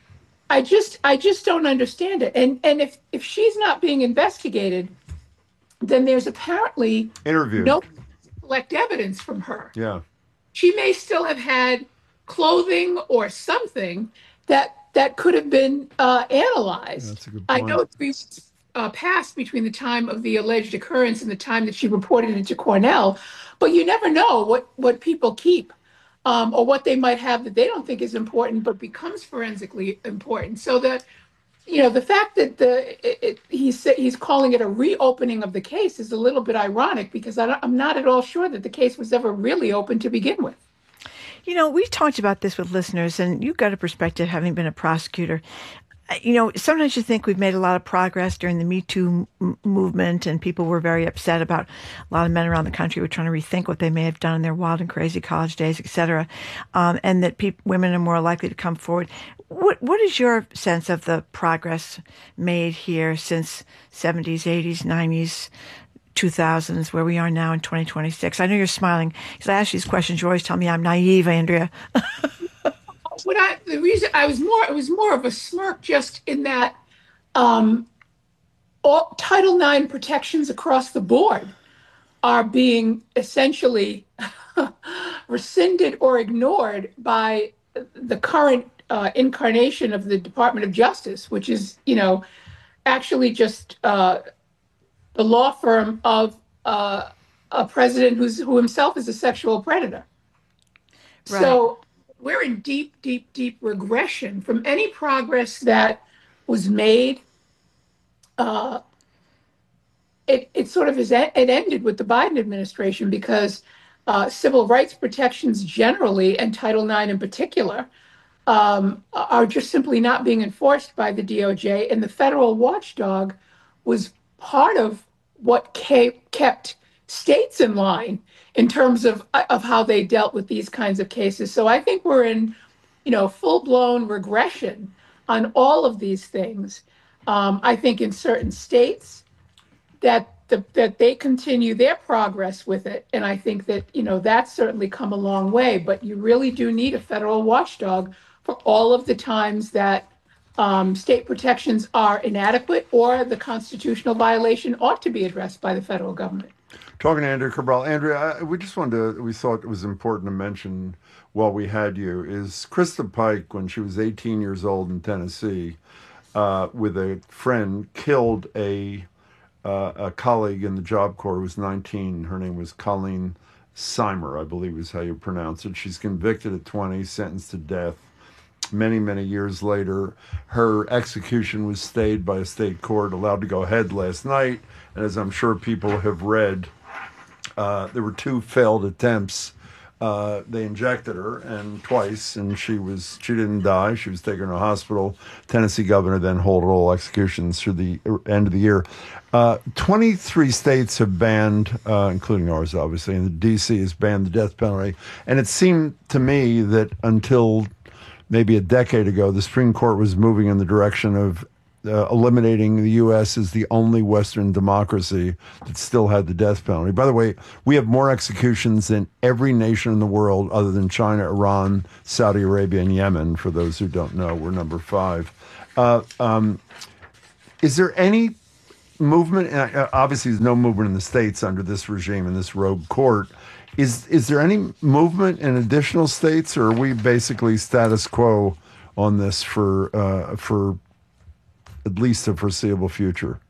[SPEAKER 17] I just I just don't understand it. And and if if she's not being investigated, then there's apparently
[SPEAKER 2] Interviewed.
[SPEAKER 17] no collect evidence from her.
[SPEAKER 2] Yeah.
[SPEAKER 17] She may still have had clothing or something that that could have been uh, analyzed.
[SPEAKER 2] That's a good
[SPEAKER 17] I
[SPEAKER 2] point.
[SPEAKER 17] know three weeks uh, passed between the time of the alleged occurrence and the time that she reported it to Cornell, but you never know what what people keep um, or what they might have that they don't think is important but becomes forensically important. So that, you know, the fact that the it, it, he's he's calling it a reopening of the case is a little bit ironic, because I don't, I'm not at all sure that the case was ever really open to begin with.
[SPEAKER 3] You know, we've talked about this with listeners, and you've got a perspective having been a prosecutor. You know, sometimes you think we've made a lot of progress during the Me Too m- movement, and people were very upset about a lot of men around the country were trying to rethink what they may have done in their wild and crazy college days, et cetera, um, and that pe- women are more likely to come forward. What What is your sense of the progress made here since seventies, eighties, nineties, two thousands, where we are now in twenty twenty-six? I know you're smiling because I ask you these questions. You always tell me I'm naive, Andrea.
[SPEAKER 17] What I the reason I was more it was more of a smirk, just in that um, all Title nine protections across the board are being essentially rescinded or ignored by the current uh, incarnation of the Department of Justice, which is, you know, actually just uh, the law firm of uh, a president who's who himself is a sexual predator.
[SPEAKER 3] Right.
[SPEAKER 17] So we're in deep, deep, deep regression from any progress that was made. Uh, it, it sort of is, it ended with the Biden administration, because uh, civil rights protections generally, and Title nine in particular, um, are just simply not being enforced by the D O J. And the federal watchdog was part of what kept states in line in terms of of how they dealt with these kinds of cases. So I think we're in, you know, full-blown regression on all of these things. Um, I think in certain states that the, that they continue their progress with it, and I think that, you know, that's certainly come a long way. But you really do need a federal watchdog for all of the times that um, state protections are inadequate or the constitutional violation ought to be addressed by the federal government.
[SPEAKER 2] Talking to Andrea Cabral. Andrea, I, we just wanted to, we thought it was important to mention while we had you, is Krista Pike, when she was eighteen years old in Tennessee, uh, with a friend, killed a uh, a colleague in the Job Corps who was nineteen. Her name was Colleen Simer, I believe is how you pronounce it. She's convicted at twenty, sentenced to death. Many, many years later, her execution was stayed by a state court, allowed to go ahead last night. And as I'm sure people have read, Uh, there were two failed attempts Uh, they injected her and twice, and she was she didn't die. She was taken to a hospital. Tennessee governor then halted all executions through the end of the year. Uh, twenty-three states have banned, uh, including ours, obviously, and the D C has banned the death penalty. And it seemed to me that until maybe a decade ago, the Supreme Court was moving in the direction of uh, eliminating the U S as the only Western democracy that still had the death penalty. By the way, we have more executions than every nation in the world other than China, Iran, Saudi Arabia, and Yemen. For those who don't know, we're number five. Uh, um, is there any movement? And uh, obviously, there's no movement in the states under this regime in this rogue court. Is is there any movement in additional states, or are we basically status quo on this for uh, for at least the foreseeable future?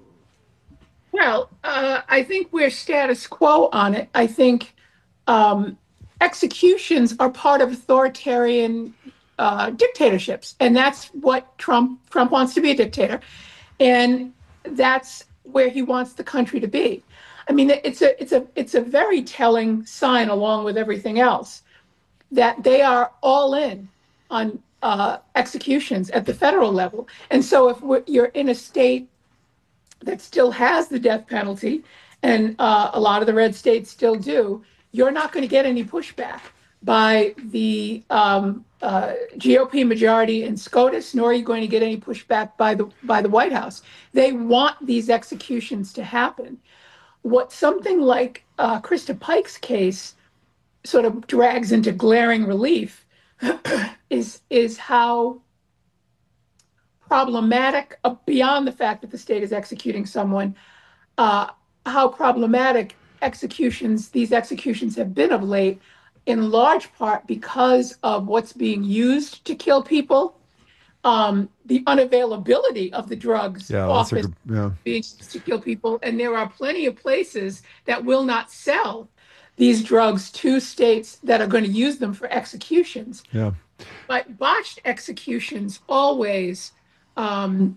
[SPEAKER 17] Well, uh, I think we're status quo on it. I think um, executions are part of authoritarian uh, dictatorships, and that's what Trump Trump wants to be a dictator, and that's where he wants the country to be. I mean, it's a it's a it's a very telling sign, along with everything else, that they are all in on uh, executions at the federal level. And so, if we're, you're in a state that still has the death penalty, and uh, a lot of the red states still do, you're not going to get any pushback by the um, uh, G O P majority in SCOTUS, nor are you going to get any pushback by the by the White House. They want these executions to happen. What something like uh, Krista Pike's case sort of drags into glaring relief is is how problematic, uh, beyond the fact that the state is executing someone, uh, how problematic executions, these executions have been of late, in large part because of what's being used to kill people, um, the unavailability of the drugs
[SPEAKER 2] Yeah, that's a
[SPEAKER 17] office
[SPEAKER 2] good, yeah.
[SPEAKER 17] being used to kill people. And there are plenty of places that will not sell these drugs to states that are going to use them for executions.
[SPEAKER 2] Yeah.
[SPEAKER 17] But botched executions always um,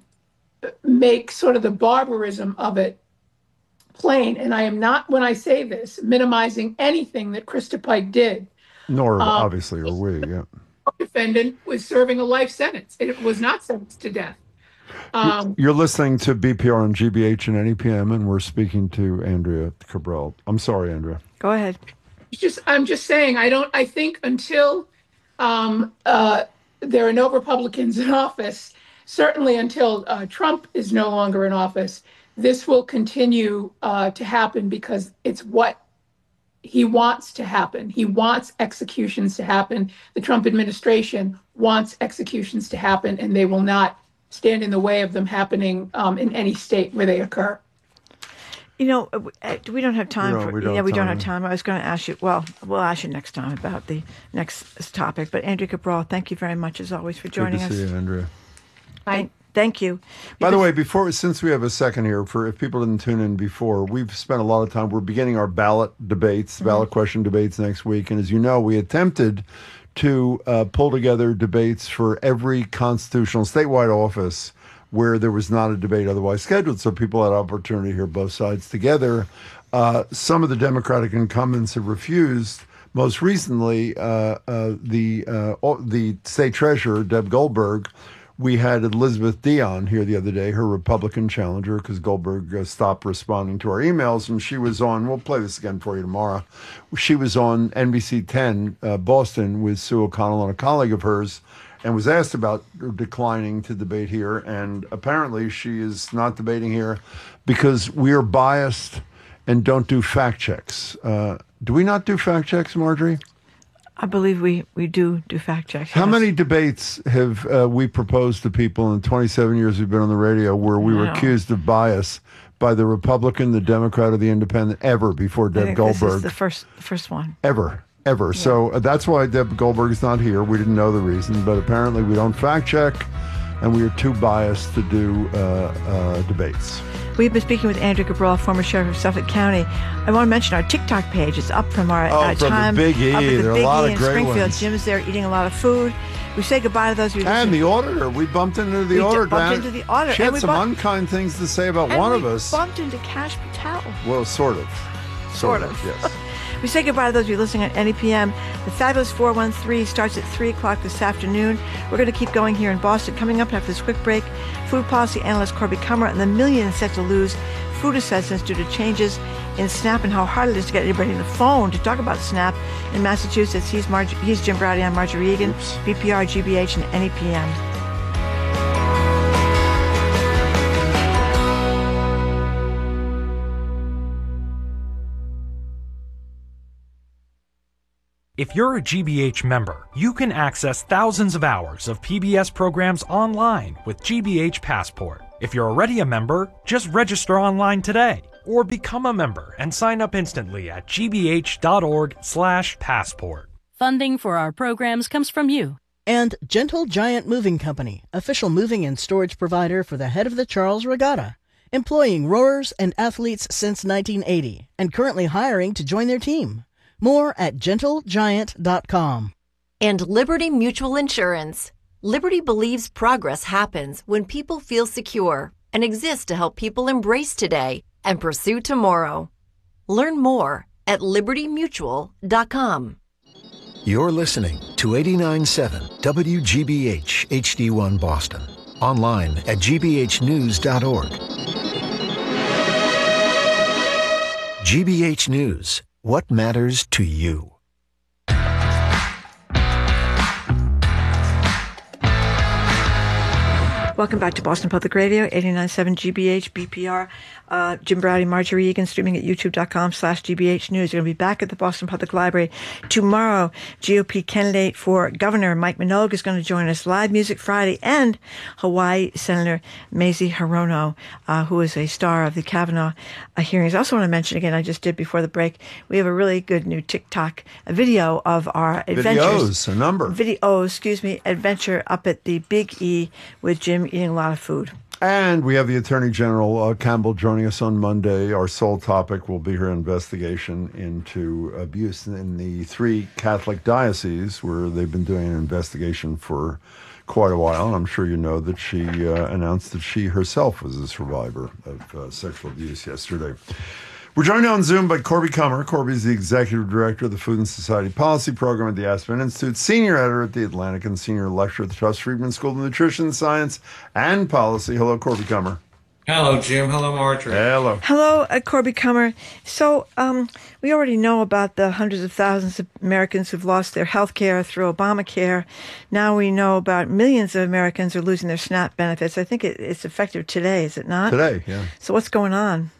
[SPEAKER 17] make sort of the barbarism of it plain. And I am not, when I say this, minimizing anything that Krista Pike did.
[SPEAKER 2] Nor,
[SPEAKER 17] Um,
[SPEAKER 2] obviously, are we, yeah.
[SPEAKER 17] Defendant was serving a life sentence. It was not sentenced to death. Um,
[SPEAKER 2] You're listening to B P R on G B H and N E P M, and we're speaking to Andrea Cabral. I'm sorry, Andrea.
[SPEAKER 3] Go ahead.
[SPEAKER 17] It's just, I'm just saying, I don't, I think until um, uh, there are no Republicans in office, certainly until uh, Trump is no longer in office, this will continue uh, to happen because it's what he wants to happen. He wants executions to happen. The Trump administration wants executions to happen, and they will not stand in the way of them happening um, in any state where they occur.
[SPEAKER 3] You know, we don't have time
[SPEAKER 2] No,
[SPEAKER 3] for.
[SPEAKER 2] we don't
[SPEAKER 3] yeah,
[SPEAKER 2] have
[SPEAKER 3] we don't
[SPEAKER 2] time.
[SPEAKER 3] have time. I was going to ask you. Well, we'll ask you next time about the next topic. But Andrea Cabral, thank you very much as always for joining
[SPEAKER 2] Good to
[SPEAKER 3] us.
[SPEAKER 2] see you, Andrea.
[SPEAKER 3] Thank, thank you.
[SPEAKER 2] By the way, before since we have a second here, for if people didn't tune in before, we've spent a lot of time. We're beginning our ballot debates,
[SPEAKER 3] Mm-hmm.
[SPEAKER 2] ballot question debates next week, and as you know, we attempted to uh, pull together debates for every constitutional statewide office where there was not a debate otherwise scheduled, so people had opportunity to hear both sides together. Uh, some of the Democratic incumbents have refused. Most recently, uh, uh, the uh, the state treasurer, Deb Goldberg. We had Elizabeth Dion here the other day, her Republican challenger, because Goldberg uh, stopped responding to our emails, and she was on, we'll play this again for you tomorrow, she was on N B C ten, uh, Boston, with Sue O'Connell and a colleague of hers, and was asked about declining to debate here, and apparently she is not debating here because we are biased and don't do fact checks. Uh, do we not do fact checks, Marjorie?
[SPEAKER 3] I believe we, we do do fact checks.
[SPEAKER 2] How
[SPEAKER 3] yes.
[SPEAKER 2] many debates have uh, we proposed to people in the twenty-seven years we've been on the radio where we were
[SPEAKER 3] Wow.
[SPEAKER 2] accused of bias by the Republican, the Democrat, or the Independent ever before
[SPEAKER 3] I
[SPEAKER 2] Deb
[SPEAKER 3] think this is
[SPEAKER 2] Goldberg?
[SPEAKER 3] the first, the first one.
[SPEAKER 2] Ever. Ever. So uh, that's why Deb Goldberg is not here. We didn't know the reason, but apparently we don't fact check, and we are too biased to do uh, uh, debates.
[SPEAKER 3] We've been speaking with Andrea Cabral, former sheriff of Suffolk County. I want to mention our TikTok page. It's up from our
[SPEAKER 2] Oh,
[SPEAKER 3] uh,
[SPEAKER 2] from the
[SPEAKER 3] time.
[SPEAKER 2] Big E.
[SPEAKER 3] Up at the
[SPEAKER 2] There are a
[SPEAKER 3] Big
[SPEAKER 2] lot
[SPEAKER 3] E
[SPEAKER 2] of
[SPEAKER 3] in
[SPEAKER 2] great
[SPEAKER 3] Springfield.
[SPEAKER 2] ones.
[SPEAKER 3] Jim's there eating a lot of food. We say goodbye to those who
[SPEAKER 2] And the auditor. We bumped into the
[SPEAKER 3] We
[SPEAKER 2] auditor.
[SPEAKER 3] bumped
[SPEAKER 2] Dan.
[SPEAKER 3] into the auditor,
[SPEAKER 2] She had
[SPEAKER 3] and we
[SPEAKER 2] some
[SPEAKER 3] bumped-
[SPEAKER 2] unkind things to say about
[SPEAKER 3] and
[SPEAKER 2] one
[SPEAKER 3] we
[SPEAKER 2] of us.
[SPEAKER 3] bumped into Cash Patel.
[SPEAKER 2] Well, sort of.
[SPEAKER 3] Sort of.
[SPEAKER 2] Yes.
[SPEAKER 3] We say goodbye to those of you listening at N E P M. The Fabulous four one three starts at three o'clock this afternoon. We're going to keep going here in Boston. Coming up after this quick break, food policy analyst Corby Kummer and the millions set to lose food assessments due to changes in SNAP and how hard it is to get anybody on the phone to talk about SNAP in Massachusetts. He's, Mar- he's Jim Browdy. I'm Marjorie Egan, B P R, G B H, and N E P M.
[SPEAKER 18] If you're a G B H member, you can access thousands of hours of P B S programs online with G B H Passport. If you're already a member, just register online today or become a member and sign up instantly at gbh.org slash passport.
[SPEAKER 11] Funding for our programs comes from you.
[SPEAKER 12] And Gentle Giant Moving Company, official moving and storage provider for the head of the Charles Regatta, employing rowers and athletes since nineteen eighty and currently hiring to join their team. More at gentle giant dot com.
[SPEAKER 19] And Liberty Mutual Insurance. Liberty believes progress happens when people feel secure and exists to help people embrace today and pursue tomorrow. Learn more at liberty mutual dot com.
[SPEAKER 20] You're listening to eighty-nine point seven W G B H H D one Boston. Online at g b h news dot org. G B H News. What matters to you?
[SPEAKER 3] Welcome back to Boston Public Radio, eighty-nine point seven G B H, B P R. Uh, Jim Browdy, Marjorie Egan, streaming at youtube.com slash GBH News. You're going to be back at the Boston Public Library tomorrow. G O P candidate for governor Mike Minogue is going to join us. Live Music Friday, and Hawaii Senator Mazie Hirono, uh, who is a star of the Kavanaugh uh, hearings. I also want to mention again, I just did before the break, we have a really good new TikTok video of our adventures.
[SPEAKER 2] Videos, a number.
[SPEAKER 3] Video, excuse me, adventure up at the Big E with Jim eating a lot of food.
[SPEAKER 2] And we have the Attorney General uh, Campbell joining us on Monday. Our sole topic will be her investigation into abuse in the three Catholic dioceses, where they've been doing an investigation for quite a while. And I'm sure you know that she uh, announced that she herself was a survivor of uh, sexual abuse yesterday. We're joined on Zoom by Corby Kummer. Corby is the Executive Director of the Food and Society Policy Program at the Aspen Institute, Senior Editor at The Atlantic, and Senior Lecturer at the Tufts Friedman School of Nutrition, Science, and Policy. Hello, Corby Kummer.
[SPEAKER 21] Hello, Jim. Hello, Marjorie.
[SPEAKER 2] Hello.
[SPEAKER 3] Hello, uh, Corby Kummer. So um, we already know about the hundreds of thousands of Americans who've lost their health care through Obamacare. Now we know about millions of Americans are losing their SNAP benefits. I think it, it's effective today, is it not?
[SPEAKER 2] Today, yeah.
[SPEAKER 3] So what's going on?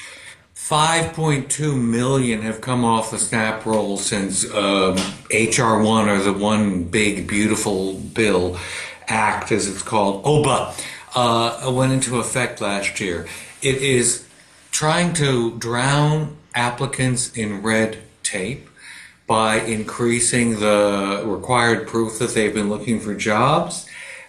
[SPEAKER 21] five point two million have come off the SNAP roll since um, H R one, or the One Big Beautiful Bill Act, as it's called, O B A, uh, went into effect last year. It is trying to drown applicants in red tape by increasing the required proof that they've been looking for jobs,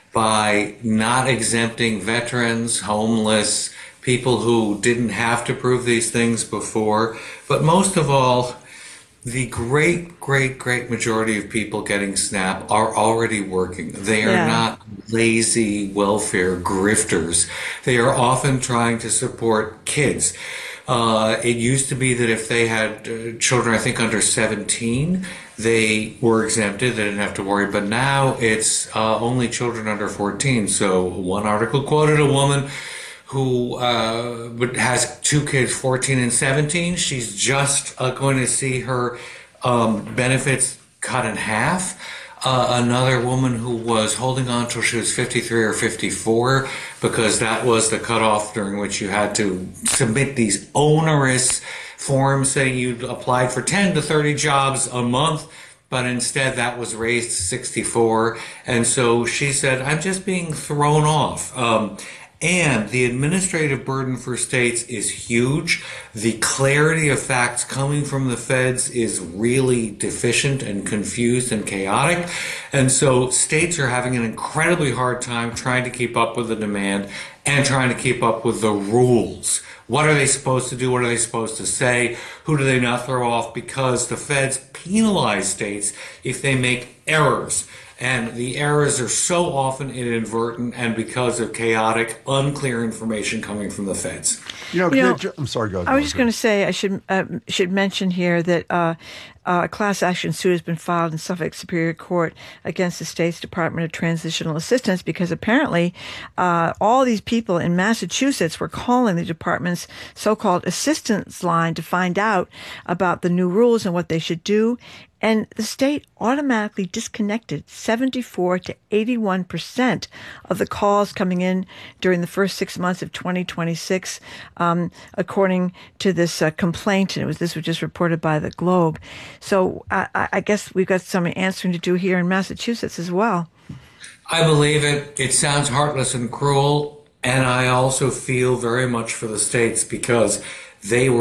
[SPEAKER 21] by not exempting veterans, homeless, people who didn't have to prove these things before. But most of all, the great, great, great majority of people getting SNAP are already working. They are yeah. not lazy welfare grifters. They are often trying to support kids. Uh, it used to be that if they had uh, children, I think under seventeen, they were exempted. They didn't have to worry. But now it's uh, only children under fourteen. So one article quoted a woman who uh, has two kids, fourteen and seventeen. She's just uh, going to see her um, benefits cut in half. Uh, another woman who was holding on till she was fifty-three or fifty-four, because that was the cutoff during which you had to submit these onerous forms saying you applied for ten to thirty jobs a month, but instead that was raised to sixty-four. And so she said, I'm just being thrown off. Um, And the administrative burden for states is huge. The clarity of facts coming from the feds is really deficient and confused and chaotic. And so states are having an incredibly hard time trying to keep up with the demand and trying to keep up with the rules. What are they supposed to do? What are they supposed to say? Who do they not throw off? Because the feds penalize states if they make errors. And the errors are so often inadvertent and because of chaotic, unclear information coming from the feds.
[SPEAKER 2] You know,
[SPEAKER 3] You know,
[SPEAKER 2] ju- I'm sorry, go ahead.
[SPEAKER 3] I was just going to say I should uh, should mention here that uh, uh, a class action suit has been filed in Suffolk Superior Court against the state's Department of Transitional Assistance because apparently uh, all these people in Massachusetts were calling the department's so-called assistance line to find out about the new rules and what they should do. And the state automatically disconnected seventy-four to eighty-one percent of the calls coming in during the first six months of twenty twenty-six, um, according to this uh, complaint. And it was this was just reported by the Globe. So I, I guess we've got some answering to do here in Massachusetts as well.
[SPEAKER 21] I believe it. It sounds heartless and cruel. And I also feel very much for the states because they were